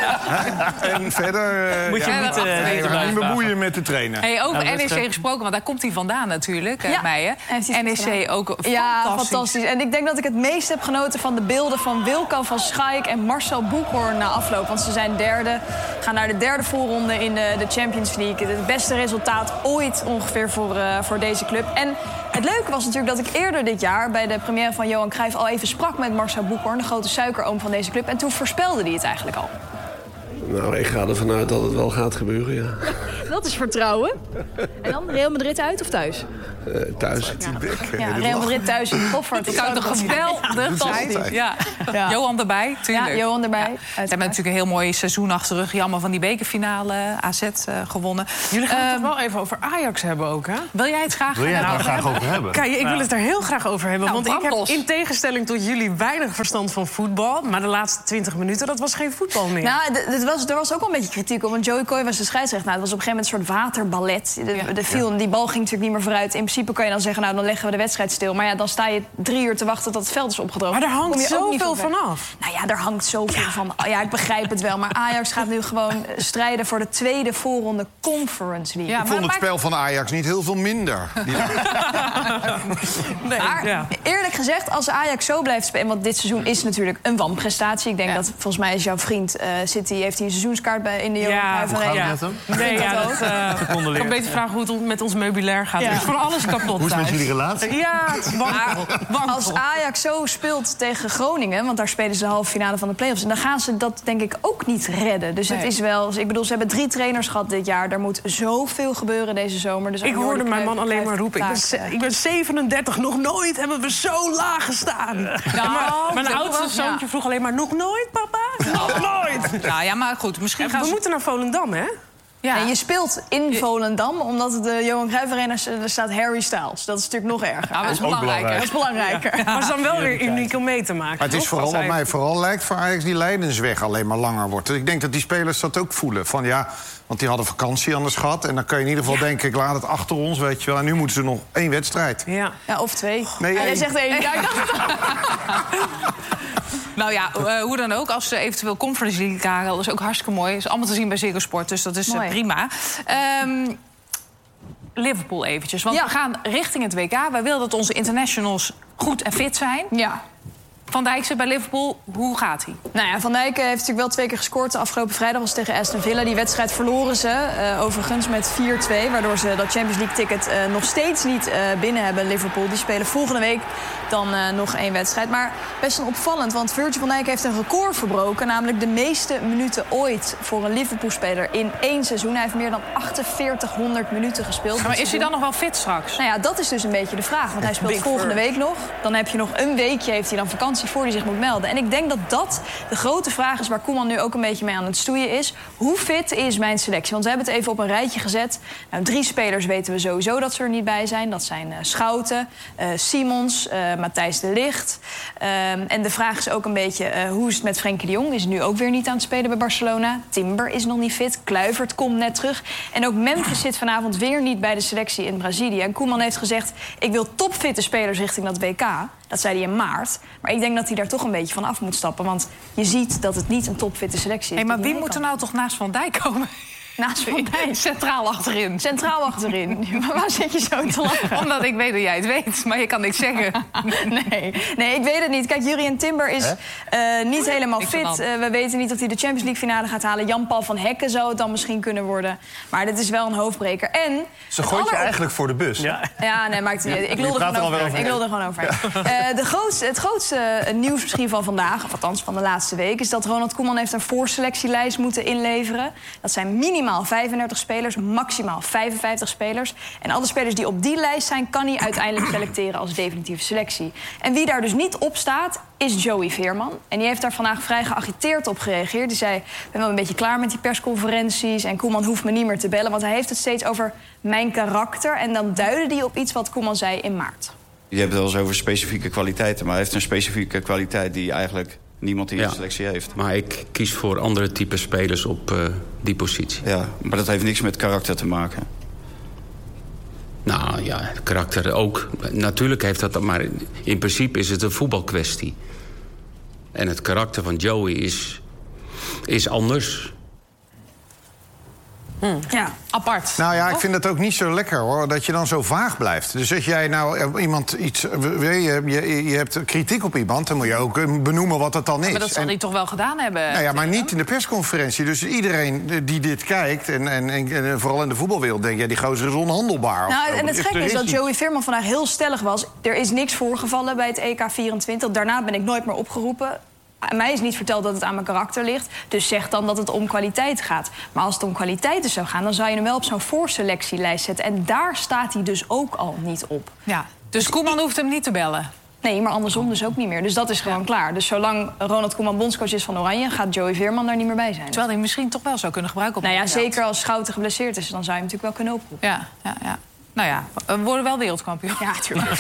en verder... Uh, Moet je ja, niet, uh, nee, niet we gaan niet bemoeien met de trainer. Hey, over Ja, N E C uh, gesproken, want daar komt hij vandaan natuurlijk, Ja, ja. Meijer. heeft hij N E C gedaan. ook fantastisch. Ja, fantastisch. En ik denk dat ik het meest heb genoten van de beelden van Wilco van Schaik en Marcel Boekhoorn na afloop. Want ze zijn derde, gaan naar de derde voorronde in de, de Champions League. Het beste resultaat ooit ongeveer voor, uh, voor deze club. En het leuke was natuurlijk dat ik eerder dit jaar bij de première van Johan Cruijff al even sprak met Marcel Boekhoorn, de grote suikeroom van deze club. En toen voorspelde hij het eigenlijk al. Nou, ik ga ervan uit dat het wel gaat gebeuren, ja. Dat is vertrouwen. En dan Real Madrid uit of thuis? Uh, thuis. Ja, Real Madrid thuis in de koffer. Het zou toch geweldig zijn? Ja. Ja. Johan erbij, tuurlijk. Ja, Johan erbij. Ja. Ze hebben natuurlijk een heel mooi seizoen achter de rug. Jammer van die bekerfinale A Z uh, gewonnen. Jullie gaan het Um, toch wel even over Ajax hebben ook, hè? Wil jij het graag Wil jij het nou, daar graag over hebben? Kijk, ik wil het er heel graag over hebben. Nou, want ik heb brandlos. in tegenstelling tot jullie weinig verstand van voetbal. Maar de laatste twintig minuten, dat was geen voetbal meer. Nou, d- dit was, er was ook wel een beetje kritiek op. Want Joey Coy was de scheidsrechter. Nou, het was op een gegeven moment een soort waterballet. De, Ja. de viel, die bal ging natuurlijk niet meer vooruit. In principe kan je dan zeggen, nou, dan leggen we de wedstrijd stil. Maar ja, dan sta je drie uur te wachten tot het veld is opgedroogd. Maar er hangt Kom je ook niet zoveel van weg. vanaf. Nou ja, er hangt zoveel van. Ja, ik begrijp het wel. Maar Ajax gaat nu gewoon eh, strijden voor de tweede voorronde Conference League. Ja, Ik vond het spel van Ajax niet heel veel minder. Die- Nee, Maar ja. eerlijk gezegd, als Ajax zo blijft spelen... want dit seizoen is natuurlijk een wanprestatie. Ik denk Ja. dat, volgens mij is jouw vriend uh, City... heeft hij een seizoenskaart bij in de Johan Ja, Cruijff hoe Arena. gaat het met hem? Nee, ja, dat, uh, ik Gecondoleerd. kan beter vragen hoe het met ons meubilair gaat. Ja. Het is voor alles kapot. Hoe is het met thuis. jullie relatie? Ja, het is wankel. wankel. Als Ajax zo speelt tegen Groningen... want daar spelen ze de halve finale van de play-offs... en dan gaan ze dat denk ik ook niet redden. Dus het Nee. is wel... Ik bedoel, ze hebben drie trainers gehad dit jaar. Er moet zoveel gebeuren deze zomer. Dus Ik aan hoorde Jordi mijn man Cruijff alleen maar roepen. Ik ben, blijft ze- ik ben zevenendertig, nog nooit hebben we zo laag gestaan. En mijn mijn dat oudste wel, zoontje vroeg alleen maar... nog nooit, papa? Nog nooit. Nou ja, maar goed, misschien En gaan we ze... moeten naar Volendam, hè? Ja. En je speelt in Volendam, omdat de Johan Cruijff Arena er staat Harry Styles. Dat is natuurlijk nog erger. Nou, dat is Ook belangrijker. Dat is belangrijker. Maar het is dan wel weer uniek om mee te maken. Maar het is toch? vooral Als wat hij- mij vooral lijkt voor Ajax... die lijdensweg alleen maar langer wordt. Dus ik denk dat die spelers dat ook voelen. Van ja, want die hadden vakantie anders gehad. En dan kan je in ieder geval denken, ik laat het achter ons, weet je wel. En nu moeten ze nog één wedstrijd. Ja. Ja, of twee. Nee, Ja, jij één. zegt één. Ja, ik dacht het al. Nou ja, uh, hoe dan ook, als ze eventueel Conference League halen... dat is ook hartstikke mooi. Dat is allemaal te zien bij Ziggo Sport, dus dat is uh, Mooi. prima. Um, Liverpool eventjes, want Ja. we gaan richting het W K. Wij willen dat onze internationals goed en fit zijn. Ja. Van Dijk zit bij Liverpool, hoe gaat hij? Nou ja, Van Dijk heeft natuurlijk wel twee keer gescoord. De afgelopen vrijdag was tegen Aston Villa. Die wedstrijd verloren ze uh, overigens met vier twee. Waardoor ze dat Champions League ticket uh, nog steeds niet uh, binnen hebben, Liverpool. Die spelen volgende week dan uh, nog één wedstrijd. Maar best wel opvallend, want Virgil van Dijk heeft een record verbroken. Namelijk de meeste minuten ooit voor een Liverpool-speler in één seizoen. Hij heeft meer dan achtenveertighonderd minuten gespeeld. Maar is hij dan nog wel fit straks? Nou ja, dat is dus een beetje de vraag. Want hij speelt Big volgende Bird. week nog. Dan heb je nog een weekje, heeft hij dan vakantie voor hij zich moet melden. En ik denk dat dat de grote vraag is waar Koeman nu ook een beetje mee aan het stoeien is. Hoe fit is mijn selectie? Want we hebben het even op een rijtje gezet. Nou, drie spelers weten we sowieso dat ze er niet bij zijn. Dat zijn uh, Schouten, uh, Simons, uh, Matthijs de Ligt. Um, en de vraag is ook een beetje, uh, hoe is het met Frenkie de Jong? Die is nu ook weer niet aan het spelen bij Barcelona. Timber is nog niet fit. Kluivert komt net terug. En ook Memphis zit vanavond weer niet bij de selectie in Brazilië. En Koeman heeft gezegd, ik wil topfitte spelers richting dat W K. Dat zei hij in maart. Maar ik denk dat hij daar toch een beetje van af moet stappen. Want je ziet dat het niet een topfitte selectie is. Hey, maar die wie mee moet er kan. nou toch naast Van Dijk komen? Naast Van Dijk? Centraal achterin. Centraal achterin. Maar waar zit je zo te lachen? Omdat ik weet dat jij het weet, maar je kan niks zeggen. Nee, nee, ik weet het niet. Kijk, Jurien Timber is uh, niet helemaal Niks fit. aan de Uh, we weten niet of hij de Champions League finale gaat halen. Jan-Paul van Hekken zou het dan misschien kunnen worden. Maar dit is wel een hoofdbreker. En Ze het gooit je aller- eigenlijk voor de bus. Ja. Ja, nee, maakt het niet uit. Ik Je lul er praat er gewoon alweer over. Ik lul er gewoon over. Uh, de grootste, het grootste uh, nieuws misschien van vandaag, of althans van de laatste week, is dat Ronald Koeman heeft een voorselectielijst moeten inleveren. Dat zijn minimaal vijfendertig spelers, maximaal vijfenvijftig spelers. En alle spelers die op die lijst zijn, kan hij uiteindelijk selecteren als definitieve selectie. En wie daar dus niet op staat, is Joey Veerman. En die heeft daar vandaag vrij geagiteerd op gereageerd. Die zei, ik ben wel een beetje klaar met die persconferenties en Koeman hoeft me niet meer te bellen, want hij heeft het steeds over mijn karakter. En dan duidde hij op iets wat Koeman zei in maart. Je hebt het wel eens over specifieke kwaliteiten, maar hij heeft een specifieke kwaliteit die eigenlijk niemand in de Ja. selectie heeft. Maar ik kies voor andere type spelers op uh, die positie. Ja, maar dat heeft niks met karakter te maken. Nou ja, karakter ook. Natuurlijk heeft dat, maar in principe is het een voetbalkwestie. En het karakter van Joey is, is anders. Hmm. Ja, apart. Nou ja, ik vind het ook niet zo lekker, hoor, dat je dan zo vaag blijft. Dus als jij nou iemand iets... Je, je, je hebt kritiek op iemand, dan moet je ook benoemen wat het dan is. Maar dat zal en, hij toch wel gedaan hebben? Nou ja, maar niet in de persconferentie. Dus iedereen die dit kijkt, en, en, en vooral in de voetbalwereld... denkt, ja, die gozer is onhandelbaar. Nou, of, en het of, gekke is dat niet. Joey Veerman vandaag heel stellig was. Er is niks voorgevallen bij het E K vierentwintig. Daarna ben ik nooit meer opgeroepen. Aan mij is niet verteld dat het aan mijn karakter ligt. Dus zeg dan dat het om kwaliteit gaat. Maar als het om kwaliteiten zou gaan, dan zou je hem wel op zo'n voorselectielijst zetten. En daar staat hij dus ook al niet op. Ja, dus Koeman hoeft hem niet te bellen? Nee, maar andersom dus ook niet meer. Dus dat is gewoon klaar. Dus zolang Ronald Koeman bondscoach is van Oranje, gaat Joey Veerman daar niet meer bij zijn. Terwijl hij misschien toch wel zou kunnen gebruiken op Nou ja, het veld. zeker als Schouten geblesseerd is, dan zou je hem natuurlijk wel kunnen oproepen. Ja, ja, ja. Nou ja, we worden wel wereldkampioen. Ja, natuurlijk.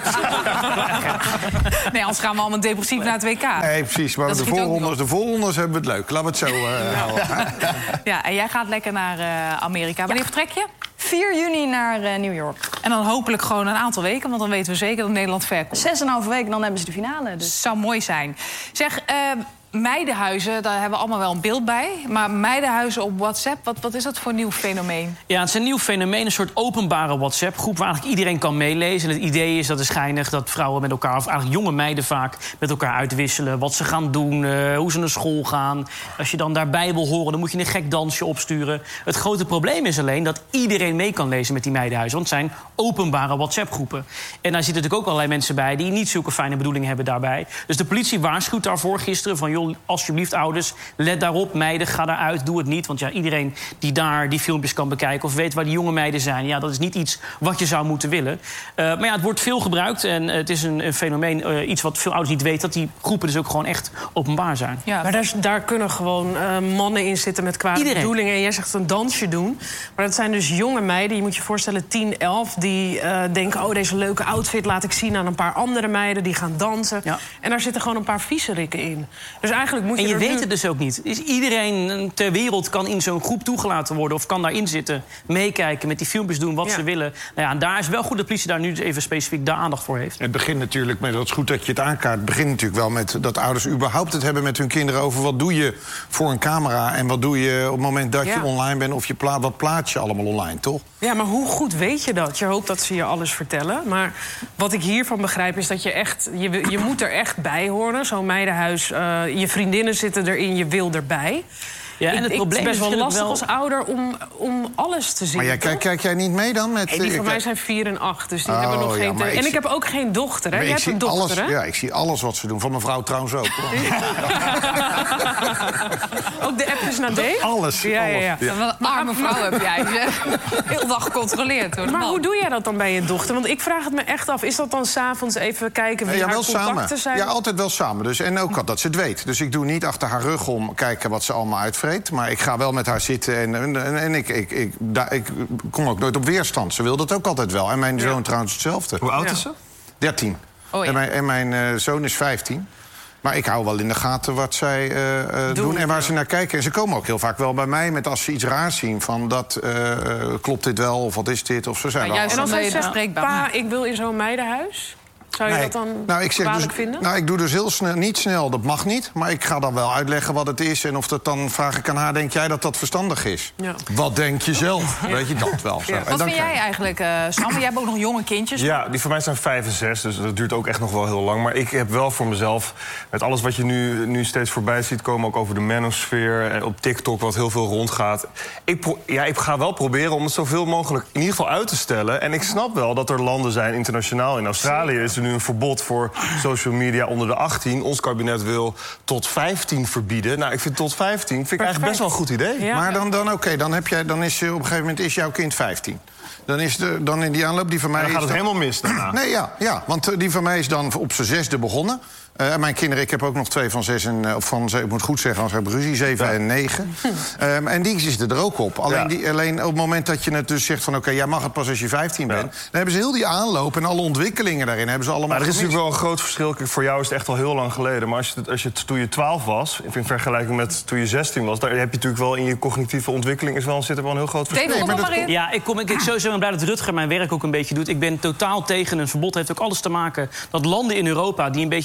Nee, anders gaan we allemaal depressief naar het W K. Nee, precies. Maar de voorrondes, de voorrondes hebben we het leuk. Laten we het zo uh, houden. Ja, en jij gaat lekker naar uh, Amerika. Wanneer ja. vertrek je? vier juni naar uh, New York. En dan hopelijk gewoon een aantal weken, want dan weten we zeker dat Nederland ver komt. Zes en een halve week, dan hebben ze de finale. Dus. Zou mooi zijn. Zeg, uh, meidenhuizen, daar hebben we allemaal wel een beeld bij. Maar meidenhuizen op WhatsApp, wat, wat is dat voor nieuw fenomeen? Ja, het is een nieuw fenomeen, een soort openbare WhatsApp-groep... waar eigenlijk iedereen kan meelezen. En het idee is dat het schijnig dat vrouwen met elkaar... of eigenlijk jonge meiden vaak met elkaar uitwisselen... wat ze gaan doen, uh, hoe ze naar school gaan. Als je dan daarbij wil horen, dan moet je een gek dansje opsturen. Het grote probleem is alleen dat iedereen mee kan lezen met die meidenhuizen. Want het zijn openbare WhatsApp-groepen. En daar zitten natuurlijk ook allerlei mensen bij... die niet zulke fijne bedoelingen hebben daarbij. Dus de politie waarschuwt daarvoor gisteren van... joh, alsjeblieft ouders, let daarop, meiden, ga daaruit, doe het niet. Want ja, iedereen die daar die filmpjes kan bekijken... of weet waar die jonge meiden zijn, ja, dat is niet iets wat je zou moeten willen. Uh, maar ja, het wordt veel gebruikt en uh, het is een, een fenomeen, uh, iets wat veel ouders niet weten... dat die groepen dus ook gewoon echt openbaar zijn. Ja, maar daar, daar kunnen gewoon uh, mannen in zitten met kwade iedereen. bedoelingen. En jij zegt een dansje doen. Maar dat zijn dus jonge meiden, je moet je voorstellen tien, elf... die uh, denken, oh, deze leuke outfit laat ik zien aan een paar andere meiden... die gaan dansen. Ja. En daar zitten gewoon een paar viezerikken in. Dus eigenlijk moet je en je er weet nu... het dus ook niet. Is iedereen ter wereld kan in zo'n groep toegelaten worden... of kan daarin zitten, meekijken, met die filmpjes doen wat ja. ze willen. Nou ja, en daar is wel goed dat de politie daar nu even specifiek de aandacht voor heeft. Het begint natuurlijk met, dat is goed dat je het aankaart... het begint natuurlijk wel met dat ouders überhaupt het hebben met hun kinderen... over wat doe je voor een camera en wat doe je op het moment dat ja. je online bent... of je pla- wat plaats je allemaal online, toch? Ja, maar hoe goed weet je dat? Je hoopt dat ze je alles vertellen. Maar wat ik hiervan begrijp is dat je echt... je, je moet er echt bij horen, zo'n meidenhuis. Uh, je vriendinnen zitten erin, je wil erbij. Ja, en het ik, probleem het is best is wel lastig wel... als ouder om, om alles te zien. Maar jij, kijk, kijk jij niet mee dan? Met, hey, die van ik, mij zijn vier en acht, dus die oh, hebben nog ja, geen... Te... En ik, ik zie... heb ook geen dochter, hè? Jij hebt een dochter, alles, hè? Ja, ik zie alles wat ze doen. Van mijn vrouw trouwens ook. Ook de appjes naar Dave? Alles. Ja, ja, ja. ja. Wat een arme vrouw heb jij. Heel dag gecontroleerd, hoor. Maar hoe doe jij dat dan bij je dochter? Want ik vraag het me echt af. Is dat dan s'avonds even kijken wie ja, haar wel contacten samen. zijn? Ja, altijd wel samen. Dus, en ook dat ze het weet. Dus ik doe niet achter haar rug om kijken wat ze allemaal uitvreet. Maar ik ga wel met haar zitten en En, en, en ik, ik, ik, da, ik kom ook nooit op weerstand. Ze wil dat ook altijd wel. En mijn zoon ja. trouwens hetzelfde. Hoe oud is ze? dertien. Oh, ja. En mijn, en mijn uh, zoon is vijftien. Maar ik hou wel in de gaten wat zij uh, uh, doen, doen en waar ja. ze naar kijken. En ze komen ook heel vaak wel bij mij met als ze iets raars zien... van dat, uh, uh, klopt dit wel of wat is dit? Of ze zijn ja, wel... juist en als hij zegt, spreekbaar. Pa, ik wil in zo'n meidenhuis... Zou je nee. dat dan nou, ik zeg kwalijk dus, vinden? Nou, ik doe dus heel snel, niet snel, dat mag niet. Maar ik ga dan wel uitleggen wat het is. En of dat dan vraag ik aan haar, denk jij dat dat verstandig is? Ja. Wat denk je zelf? Ja. Weet je dat wel? Zo. Ja. En wat dan vind jij eigenlijk, uh, Sam? Jij hebt ook nog jonge kindjes. Ja, die van mij zijn vijf en zes, dus dat duurt ook echt nog wel heel lang. Maar ik heb wel voor mezelf, met alles wat je nu, nu steeds voorbij ziet komen... ook over de manosfeer en op TikTok, wat heel veel rondgaat... Ik, pro- ja, ik ga wel proberen om het zoveel mogelijk in ieder geval uit te stellen. En ik snap wel dat er landen zijn, internationaal. In Australië is er nu een verbod voor social media onder de achttien. Ons kabinet wil tot vijftien verbieden. Nou, ik vind tot vijftien vind ik eigenlijk best wel een goed idee. Ja. Maar dan, dan oké, okay, dan, heb jij, dan is op een gegeven moment is jouw kind vijftien. Dan is de, dan in die aanloop die van mij... En dan gaat is het dan... helemaal mis daarna. Nee, ja, ja, want die van mij is dan op zijn zesde begonnen. Uh, mijn kinderen, ik heb ook nog twee van zes en... of van, ik moet goed zeggen, als we hebben ruzie, zeven ja. en negen. um, en die zitten er ook op. Alleen, ja. die, alleen op het moment dat je het dus zegt van... oké, okay, jij mag het pas als je vijftien ja. bent... dan hebben ze heel die aanloop en alle ontwikkelingen daarin... hebben ze allemaal maar er is gemist. natuurlijk wel een groot verschil. Voor jou is het echt al heel lang geleden. Maar als je, als je toen je twaalf was, in vergelijking met toen je zestien was... daar heb je natuurlijk wel in je cognitieve ontwikkeling... Is wel, zit er wel een heel groot verschil. Nee, maar dat... Ja, ik, kom, ik, ik sowieso ben blij dat Rutger mijn werk ook een beetje doet. Ik ben totaal tegen een verbod. Het heeft ook alles te maken dat landen in Europa... die een beetje goed zijn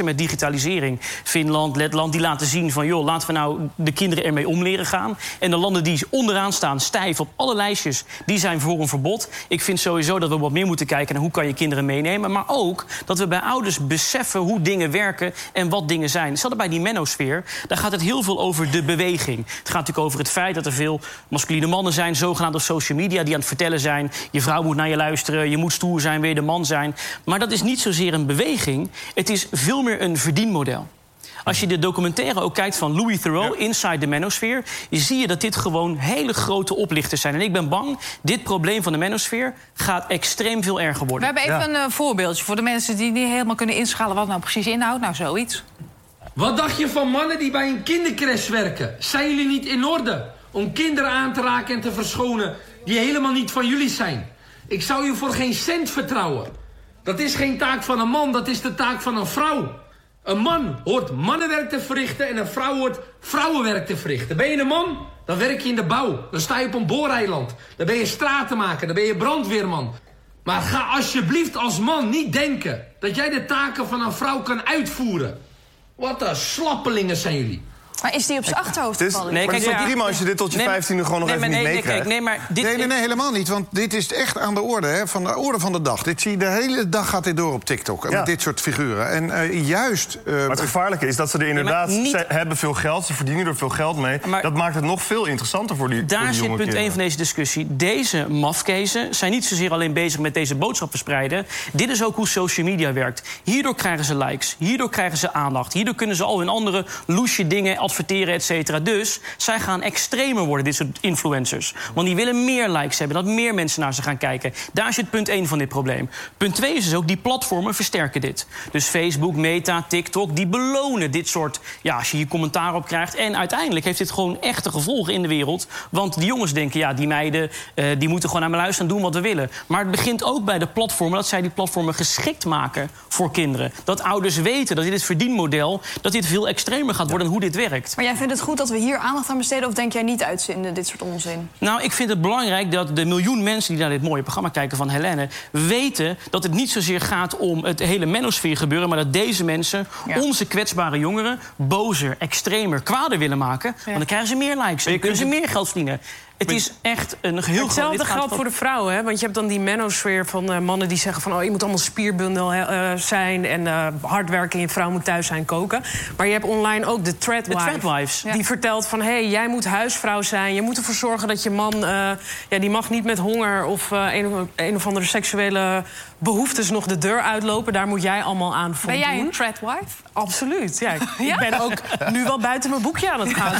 met digitalisering. Finland, Letland, die laten zien van... joh, laten we nou de kinderen ermee om leren gaan. En de landen die onderaan staan, stijf op alle lijstjes... die zijn voor een verbod. Ik vind sowieso dat we wat meer moeten kijken naar hoe kan je kinderen meenemen. Maar ook dat we bij ouders beseffen hoe dingen werken en wat dingen zijn. Stel bij die menosfeer, daar gaat het heel veel over de beweging. Het gaat natuurlijk over het feit dat er veel masculine mannen zijn... zogenaamd op social media, die aan het vertellen zijn... je vrouw moet naar je luisteren, je moet stoer zijn, wil je de man zijn. Maar dat is niet zozeer een beweging. Het is veel meer een verdienmodel. Als je de documentaire ook kijkt van Louis Theroux, ja. Inside the Manosphere... zie je dat dit gewoon hele grote oplichters zijn. En ik ben bang, dit probleem van de manosfeer gaat extreem veel erger worden. We hebben even ja. een uh, voorbeeldje voor de mensen die niet helemaal kunnen inschalen... wat nou precies inhoudt. Nou, zoiets. Wat dacht je van mannen die bij een kindercrash werken? Zijn jullie niet in orde om kinderen aan te raken en te verschonen... die helemaal niet van jullie zijn? Ik zou je voor geen cent vertrouwen. Dat is geen taak van een man, dat is de taak van een vrouw. Een man hoort mannenwerk te verrichten en een vrouw hoort vrouwenwerk te verrichten. Ben je een man, dan werk je in de bouw. Dan sta je op een booreiland. Dan ben je stratenmaker, dan ben je brandweerman. Maar ga alsjeblieft als man niet denken dat jij de taken van een vrouw kan uitvoeren. Wat een slappelingen zijn jullie. Maar is die op zijn achterhoofd gevallen? Nee, kijk, het is toch prima als je dit tot je vijftiende gewoon nog nee, even nee, niet nee, meekrijgt? Nee, maar dit... nee, nee, nee, helemaal niet. Want dit is echt aan de orde, hè, van de orde van de dag. Dit zie je de hele dag gaat dit door op TikTok. Ja. Met dit soort figuren. En uh, juist... Uh, maar het gevaarlijke is dat ze er inderdaad... Ja, niet... ze hebben veel geld, ze verdienen er veel geld mee. Maar dat maakt het nog veel interessanter voor die, daar voor die jonge zit punt kinderen. één van deze discussie. Deze mafkezen zijn niet zozeer alleen bezig met deze boodschap verspreiden. Dit is ook hoe social media werkt. Hierdoor krijgen ze likes, hierdoor krijgen ze aandacht. Hierdoor kunnen ze al hun andere loesje dingen adverteren, et cetera. Dus zij gaan extremer worden, dit soort influencers. Want die willen meer likes hebben, dat meer mensen naar ze gaan kijken. Daar zit punt één van dit probleem. Punt twee is dus ook, die platformen versterken dit. Dus Facebook, Meta, TikTok, die belonen dit soort... ja, als je hier commentaar op krijgt. En uiteindelijk heeft dit gewoon echte gevolgen in de wereld. Want die jongens denken, ja, die meiden... Uh, die moeten gewoon naar me luisteren en doen wat we willen. Maar het begint ook bij de platformen... dat zij die platformen geschikt maken voor kinderen. Dat ouders weten dat dit het verdienmodel... dat dit veel extremer gaat worden en hoe dit werkt. Maar jij vindt het goed dat we hier aandacht aan besteden... of denk jij niet uitzenden, dit soort onzin? Nou, ik vind het belangrijk dat de miljoen mensen... die naar dit mooie programma kijken van Helene... weten dat het niet zozeer gaat om het hele menosfeer gebeuren... maar dat deze mensen, ja. onze kwetsbare jongeren... bozer, extremer, kwader willen maken. Ja. Want dan krijgen ze meer likes en kunnen ze meer geld verdienen. Het is echt een heel groot... Hetzelfde geldt voor de vrouwen, hè? Want je hebt dan die manosfeer van uh, mannen die zeggen van... oh, je moet allemaal spierbundel uh, zijn en uh, hard werken... en je vrouw moet thuis zijn koken. Maar je hebt online ook de threadwife. De threadwives. Die ja. vertelt van, hé, hey, jij moet huisvrouw zijn. Je moet ervoor zorgen dat je man... Uh, ja, die mag niet met honger of uh, een, of, een of andere seksuele behoeftes... nog de deur uitlopen. Daar moet jij allemaal aan voldoen. Ben jij een threadwife? Absoluut, ja. ja. Ik ben ook nu wel buiten mijn boekje aan het gaan.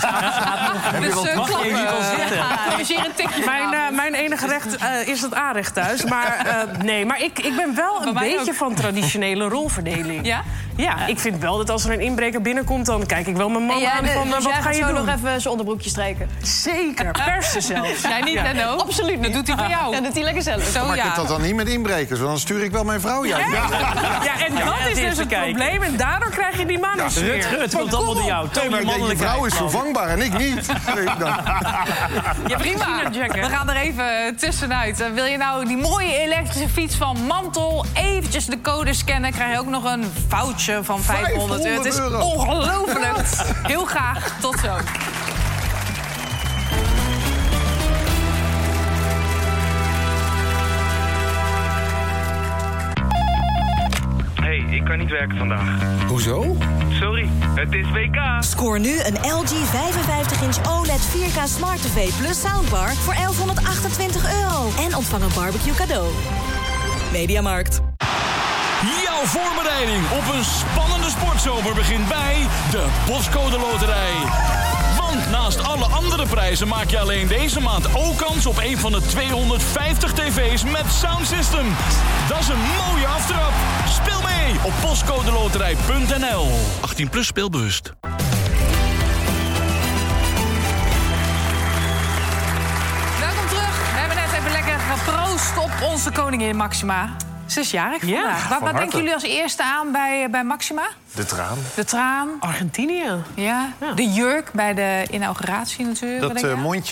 Heb je wat mag je hier wel zitten? Mijn, uh, mijn enige recht uh, is het aanrecht thuis. Maar uh, nee, maar ik, ik ben wel een beetje ook. van traditionele rolverdeling. Ja? Ja, ik vind wel dat als er een inbreker binnenkomt... dan kijk ik wel mijn man jij, aan van, uh, dus wat jij ga je zo doen? nog even zijn onderbroekje strijken? Zeker, persen zelfs. Jij niet, ja. No? Absoluut niet. Dat doet hij bij jou. Ja, dat doet hij lekker zelf. Zo, maar ja. ik heb dat dan niet met inbrekers, want dan stuur ik wel mijn vrouw juist. Ja, ja, en dat ja, is dus het kijken. probleem. En daardoor krijg je die mannen ja, Rut, Rut, komt allemaal door jou. Toon maar mannelijkheid. Die vrouw is vervangbaar en ik niet. Ja, prima. We gaan er even tussenuit. Uh, wil je nou die mooie elektrische fiets van Mantel... eventjes de code scannen, krijg je ook nog een foutje van vijfhonderd euro. Het is ongelooflijk. Heel graag. Tot zo. Hey, ik kan niet werken vandaag. Hoezo? Sorry, het is W K. Scoor nu een L G vijfenvijftig inch O L E D vier K Smart T V plus soundbar voor elfhonderdachtentwintig euro. En ontvang een barbecue cadeau. Mediamarkt. Jouw voorbereiding op een spannende sportzomer begint bij de Postcode Loterij. Want naast alle andere prijzen maak je alleen deze maand ook kans op een van de tweehonderdvijftig tv's met Sound System. Dat is een mooie aftrap. Speel mee op postcodeloterij punt n l. achttien plus speelbewust. Welkom terug. We hebben net even lekker geproost op onze koningin Maxima. Ze is jarig ja, vandaag. Wat, wat denken jullie als eerste aan bij, bij Maxima? De traan. De traan. Argentinië. Ja. ja. De jurk bij de inauguratie natuurlijk. Dat uh, mondje.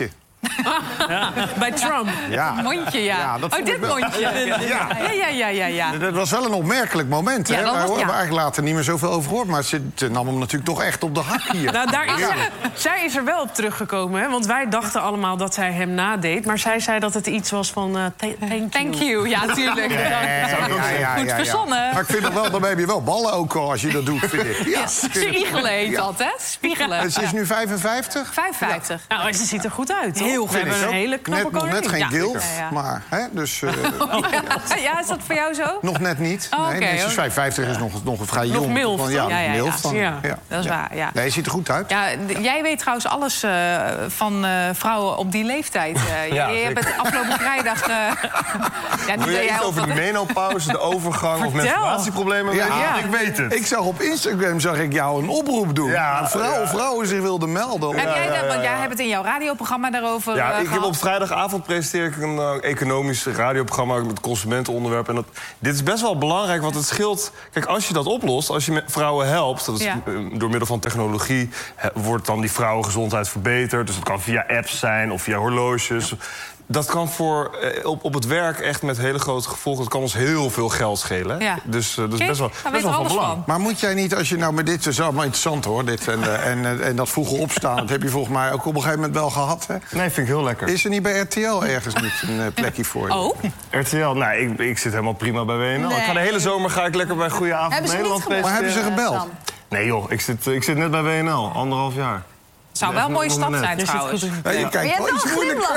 Ja. Bij Trump. Ja. Mondje, ja. Ja, dat oh, vond dit ik wel. mondje. Ja. Ja, ja, ja, ja, ja. Dat was wel een opmerkelijk moment. Ja, Hè? dat Wij was- hebben ja. eigenlijk later niet meer zoveel over gehoord. Maar ze ze nam hem natuurlijk toch echt op de hak hier. Nou, daar is, Ja. zij is er wel op teruggekomen, hè? Want wij dachten allemaal dat zij hem nadeed. Maar zij zei dat het iets was van uh, thank you. Thank you, ja, tuurlijk. Ja, ja, ja, ja, Goed ja. verzonnen. Maar ik vind nog wel, dan heb je wel ballen ook al als je dat doet, vind ik. Ja, Spiegelen heet Ja. dat, hè? Spiegelen. En ze is nu vijfenvijftig? vijfenvijftig. Nou, maar ze ziet er goed uit, toch? Heel We goed. hebben Vind ik een ook. hele knappe net, nog net koningin. geen Ja. gilf, Ja, ja. maar hè, dus uh, Ja, is dat voor jou zo? nog net niet. Oh, nee, oké, nee, ze is oké. vijfenvijftig, is nog, nog een vrij Nog jong. milf, van- Ja, toch? Ja, ja, milf ja. van, Ja. Dat is waar, ja. Nee, je ziet er goed uit. Ja, d- jij weet trouwens alles uh, van uh, vrouwen op die leeftijd. Uh, Ja, je, je zeker. bent afgelopen vrijdag... Uh, ja, niet Wil dat je jij iets over de op- menopauze, de overgang of Vertel. menstruatieproblemen? Ja. weten? Ja. Ik weet het. Ik zag op Instagram zag ik jou een oproep doen. Ja, Dat vrouwen, ja. vrouwen zich wilden melden. Heb jij, ja, dat- ja, want jij ja. hebt het in jouw radioprogramma daarover Ja, uh, ik heb gehad. op vrijdagavond presenteer ik een uh, economisch radioprogramma met consumentenonderwerp. En dat, dit is best wel belangrijk, want het scheelt. Kijk, als je dat oplost, als je me- vrouwen helpt, dat is, Ja. uh, door middel van technologie, he- wordt dan die vrouwengezondheid verbeterd. Dus dat kan via apps zijn of via horloges. Dat kan voor, eh, op, op het werk echt met hele grote gevolgen. Dat kan ons heel veel geld schelen. Ja. Dus uh, dat is Kijk, best wel, daar best weet wel van alles belang. van. Maar moet jij niet, als je nou met dit... is allemaal interessant hoor, dit en, uh, en, uh, en dat vroege opstaan... dat heb je volgens mij ook op een gegeven moment wel gehad, hè? Nee, vind ik heel lekker. Is er niet bij R T L ergens niet een uh, plekje voor je? Oh, R T L, nou, ik, ik zit helemaal prima bij W N L. Ik ga de hele zomer ga ik lekker bij Goeie Avond Hebben ze niet Nederland gebeld? Maar hebben ze presenteren. gebeld? Nee joh, ik zit, ik zit net bij W N L, anderhalf jaar. zou wel een mooie nog stap net. zijn Je zit trouwens. goed in Nee, je Maar kijkt je hebt wel wel iets een moeilijk.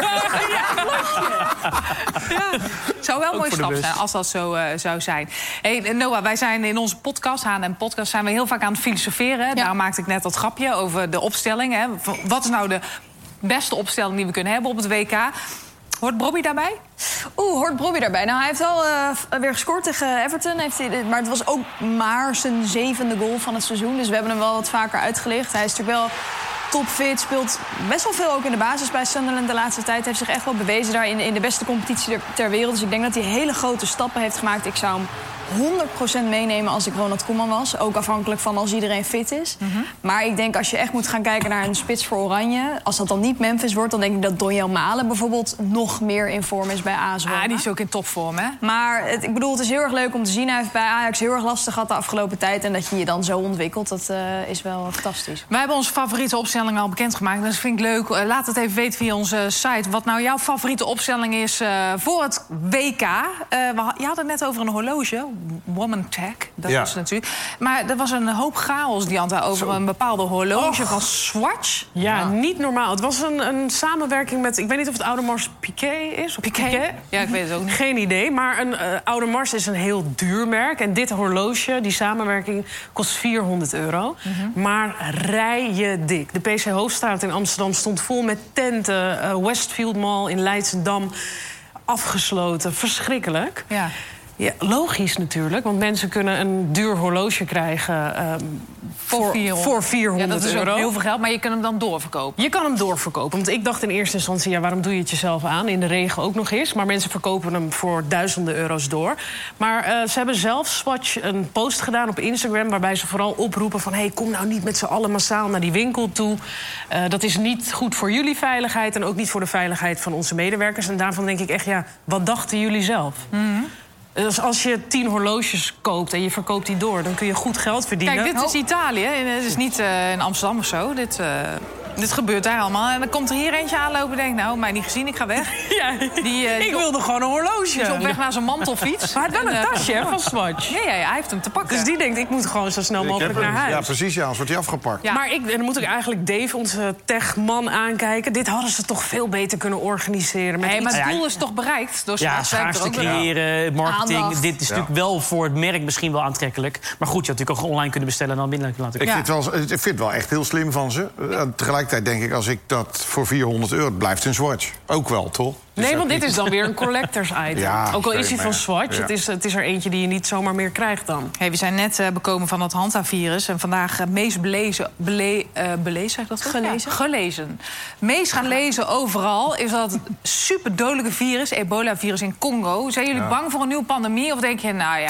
glimlach. Ja, zou wel een mooie voor de stap bus. zijn als dat zo uh, zou zijn. Hey, Noah, wij zijn in onze podcast, H en M Podcast, zijn we heel vaak aan het filosoferen. Ja. Daarom maakte ik net dat grapje over de opstelling. Hè. Wat is nou de beste opstelling die we kunnen hebben op het W K? Hoort Bobby daarbij? Oeh, hoort Bobby daarbij? Nou, hij heeft wel uh, weer gescoord tegen Everton. Heeft hij, maar het was ook maar zijn zevende goal van het seizoen. Dus we hebben hem wel wat vaker uitgelicht. Hij is natuurlijk wel topfit, speelt best wel veel ook in de basis bij Sunderland de laatste tijd. Heeft zich echt wel bewezen daar in, in de beste competitie ter, ter wereld. Dus ik denk dat hij hele grote stappen heeft gemaakt. Ik zou hem honderd procent meenemen als ik Ronald Koeman was. Ook afhankelijk van als iedereen fit is. Mm-hmm. Maar ik denk als je echt moet gaan kijken naar een spits voor Oranje... als dat dan niet Memphis wordt, dan denk ik dat Donjel Malen bijvoorbeeld nog meer in vorm is bij A S Roma. Ah, die is ook in topvorm, hè? Maar het, ik bedoel, het is heel erg leuk om te zien. Hij heeft bij Ajax heel erg lastig gehad de afgelopen tijd. En dat je je dan zo ontwikkelt, dat uh, is wel fantastisch. Wij hebben onze favoriete opstelling al bekendgemaakt. Dus vind ik leuk. Uh, laat het even weten via onze site. Wat nou jouw favoriete opstelling is uh, voor het W K. Uh, we, je had het net over een horloge. Woman Tech, dat Ja. was het natuurlijk. Maar er was een hoop chaos, Dianta, over Zo. een bepaalde horloge Och. van Swatch. Ja, Ja. niet normaal. Het was een, een samenwerking met... Ik weet niet of het Audemars Piguet is. Of Piguet? Ja, ik weet het ook niet. Geen idee. Maar een uh, Audemars is een heel duur merk. En dit horloge, die samenwerking, kost vierhonderd euro. Mhm. Maar rij je dik. De P C Hoofdstraat in Amsterdam stond vol met tenten. Uh, Westfield Mall in Leidschendam afgesloten. Verschrikkelijk. Ja. Ja, logisch natuurlijk, want mensen kunnen een duur horloge krijgen um, voor, voor vierhonderd ja, dat is euro. ook heel veel geld, maar je kunt hem dan doorverkopen. Je kan hem doorverkopen. Want ik dacht in eerste instantie, ja, waarom doe je het jezelf aan? In de regen ook nog eens. Maar mensen verkopen hem voor duizenden euro's door. Maar uh, ze hebben zelf, Swatch, een post gedaan op Instagram... waarbij ze vooral oproepen van... hey, kom nou niet met z'n allen massaal naar die winkel toe. Uh, dat is niet goed voor jullie veiligheid... en ook niet voor de veiligheid van onze medewerkers. En daarvan denk ik echt, ja, wat dachten jullie zelf? Mm-hmm. Dus als je tien horloges koopt en je verkoopt die door... dan kun je goed geld verdienen. Kijk, dit is Italië. Dit is niet uh, in Amsterdam of zo. Dit, uh, dit gebeurt daar allemaal. En dan komt er hier eentje aanlopen en denkt... nou, mij niet gezien, ik ga weg. Ja, die, uh, ik wilde gewoon een horloge. Die is op weg naar zijn mantelfiets. Maar hij had wel een tasje hè, van Swatch. Ja, ja, ja, hij heeft hem te pakken. Dus die denkt, ik moet gewoon zo snel mogelijk naar huis. Ja, precies, ja, anders wordt hij afgepakt. Ja. Maar ik, en dan moet ik eigenlijk Dave, onze techman, aankijken. Dit hadden ze toch veel beter kunnen organiseren. Met Nee, maar iets... het doel is toch bereikt? Door Ja, Swatch. Wij hebben schaarste er ook wel- creëren, marketing. Aandacht. Dit is Ja. natuurlijk wel voor het merk misschien wel aantrekkelijk. Maar goed, je had natuurlijk ook online kunnen bestellen en dan binnen laten Ik, komen. vind het wel, ik vind het wel echt heel slim van ze. Uh, tegelijkertijd denk ik, als ik dat voor vierhonderd euro... het blijft een Swatch. Ook wel, toch? Dus Nee, dat want dit niet- is dan weer een collectors item. Ja, ook al is oké, hij van maar- Swatch, ja. het, is, het is er eentje die je niet zomaar meer krijgt dan. Hey, we zijn net uh, bekomen van het Hanta-virus. En vandaag uh, meest belezen... Bele, uh, belezen, zeg ik dat goed? Gelezen. Ja, gelezen. Meest gaan lezen overal is dat het superdodelijke virus... ebola-virus in Congo. Zijn jullie Ja. bang voor een nieuwe pandemie? Of denk je, nou ja...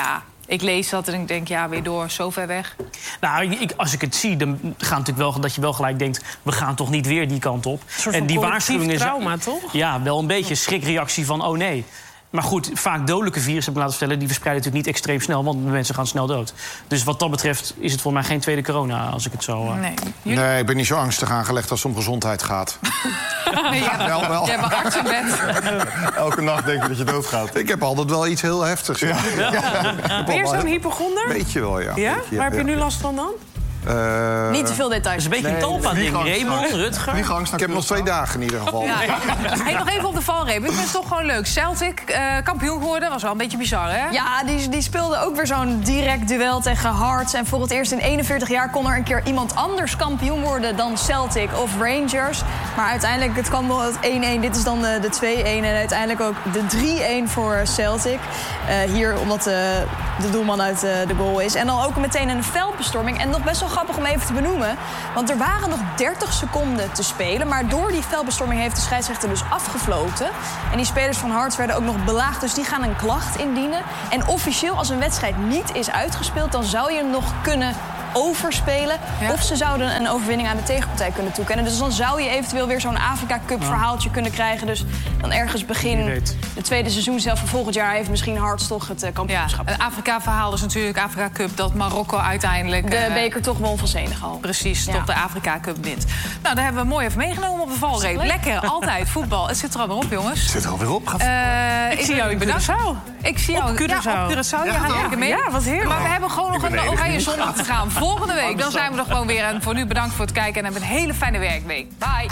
Ik lees dat en ik denk, ja, weer door, zo ver weg. Nou, ik, als ik het zie, dan gaat natuurlijk wel dat je wel gelijk denkt... we gaan toch niet weer die kant op. Een soort en van die collectief waarschuwing is trauma, toch? Ja, wel een beetje schrikreactie van, oh nee. Maar goed, vaak dodelijke virussen, heb ik laten vertellen... die verspreiden natuurlijk niet extreem snel, want de mensen gaan snel dood. Dus wat dat betreft is het voor mij geen tweede corona, als ik het zo... Uh... Nee. nee, ik ben niet zo angstig aangelegd als het om gezondheid gaat. Nee, ja, wel, wel. Je hebt een arts in bed. Elke nacht denk je dat je doodgaat. Ik heb altijd wel iets heel heftigs. Ja. Ja. Ja. Ben je zo'n hypochonder? Weet je wel, ja. Ja? Beetje, Waar heb je ja. nu last van dan? Uh, Niet te veel details. Dat is een beetje nee, een talpa-ding. Raymond, Rutger. Ik heb nog twee dagen in ieder geval. Ja. Hey, nog even op de valreep. Ik vind het toch gewoon leuk. Celtic, uh, kampioen geworden. Was wel een beetje bizar, hè? Ja, die, die speelde ook weer zo'n direct duel tegen Hearts. En voor het eerst in eenenveertig jaar kon er een keer iemand anders kampioen worden dan Celtic of Rangers. Maar uiteindelijk, het kwam wel het één-één. Dit is dan de, de twee-één en uiteindelijk ook de drie-één voor Celtic. Uh, hier omdat uh, de doelman uit uh, de goal is. En dan ook meteen een veldbestorming. En nog best wel grappig om even te benoemen. Want er waren nog dertig seconden te spelen. Maar door die veldbestorming heeft de scheidsrechter dus afgefloten. En die spelers van Hearts werden ook nog belaagd. Dus die gaan een klacht indienen. En officieel, als een wedstrijd niet is uitgespeeld... dan zou je hem nog kunnen overspelen. Ja. Of ze zouden een overwinning aan de tegenpartij kunnen toekennen. Dus dan zou je eventueel weer zo'n Afrika Cup verhaaltje kunnen krijgen. Dus dan ergens begin de tweede seizoen zelf van volgend jaar... heeft misschien Hearts toch het uh, kampioenschap. Ja, het Afrika-verhaal is natuurlijk Afrika Cup... dat Marokko uiteindelijk... de uh, beker toch won van Senegal. Precies, ja. toch de Afrika Cup wint. Nou, daar hebben we mooi even meegenomen op de valreep. Lekker, altijd voetbal. Het zit er alweer op, jongens. Het zit er alweer op. Uh, ik, ik zie jou in Curaçao. Ik zie jou op Curaçao. Ja, op Curaçao. Ja, ja, ja, mee. Ja, wat heerlijk. Maar we hebben gewoon nog een oranje zondag te gaan. Volgende week, dan zijn we er gewoon weer. En voor nu bedankt voor het kijken en heb een hele fijne werkweek. Bye.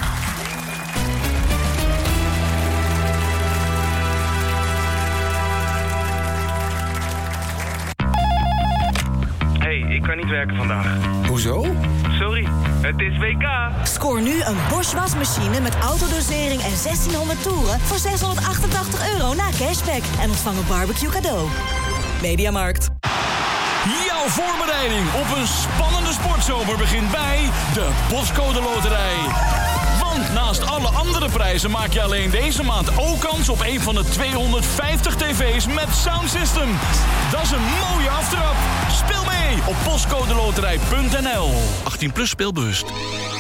Hey, ik kan niet werken vandaag. Hoezo? Sorry, het is W K. Scoor nu een Bosch wasmachine met autodosering en zestienhonderd toeren... voor zeshonderdachtentachtig euro na cashback. En ontvang een barbecue cadeau. Mediamarkt. Jouw voorbereiding op een spannende sportzomer begint bij de Postcode Loterij. Want naast alle andere prijzen maak je alleen deze maand ook kans op een van de tweehonderdvijftig tv's met Sound System. Dat is een mooie aftrap. Speel mee op postcodeloterij punt n l. achttien plus speelbewust.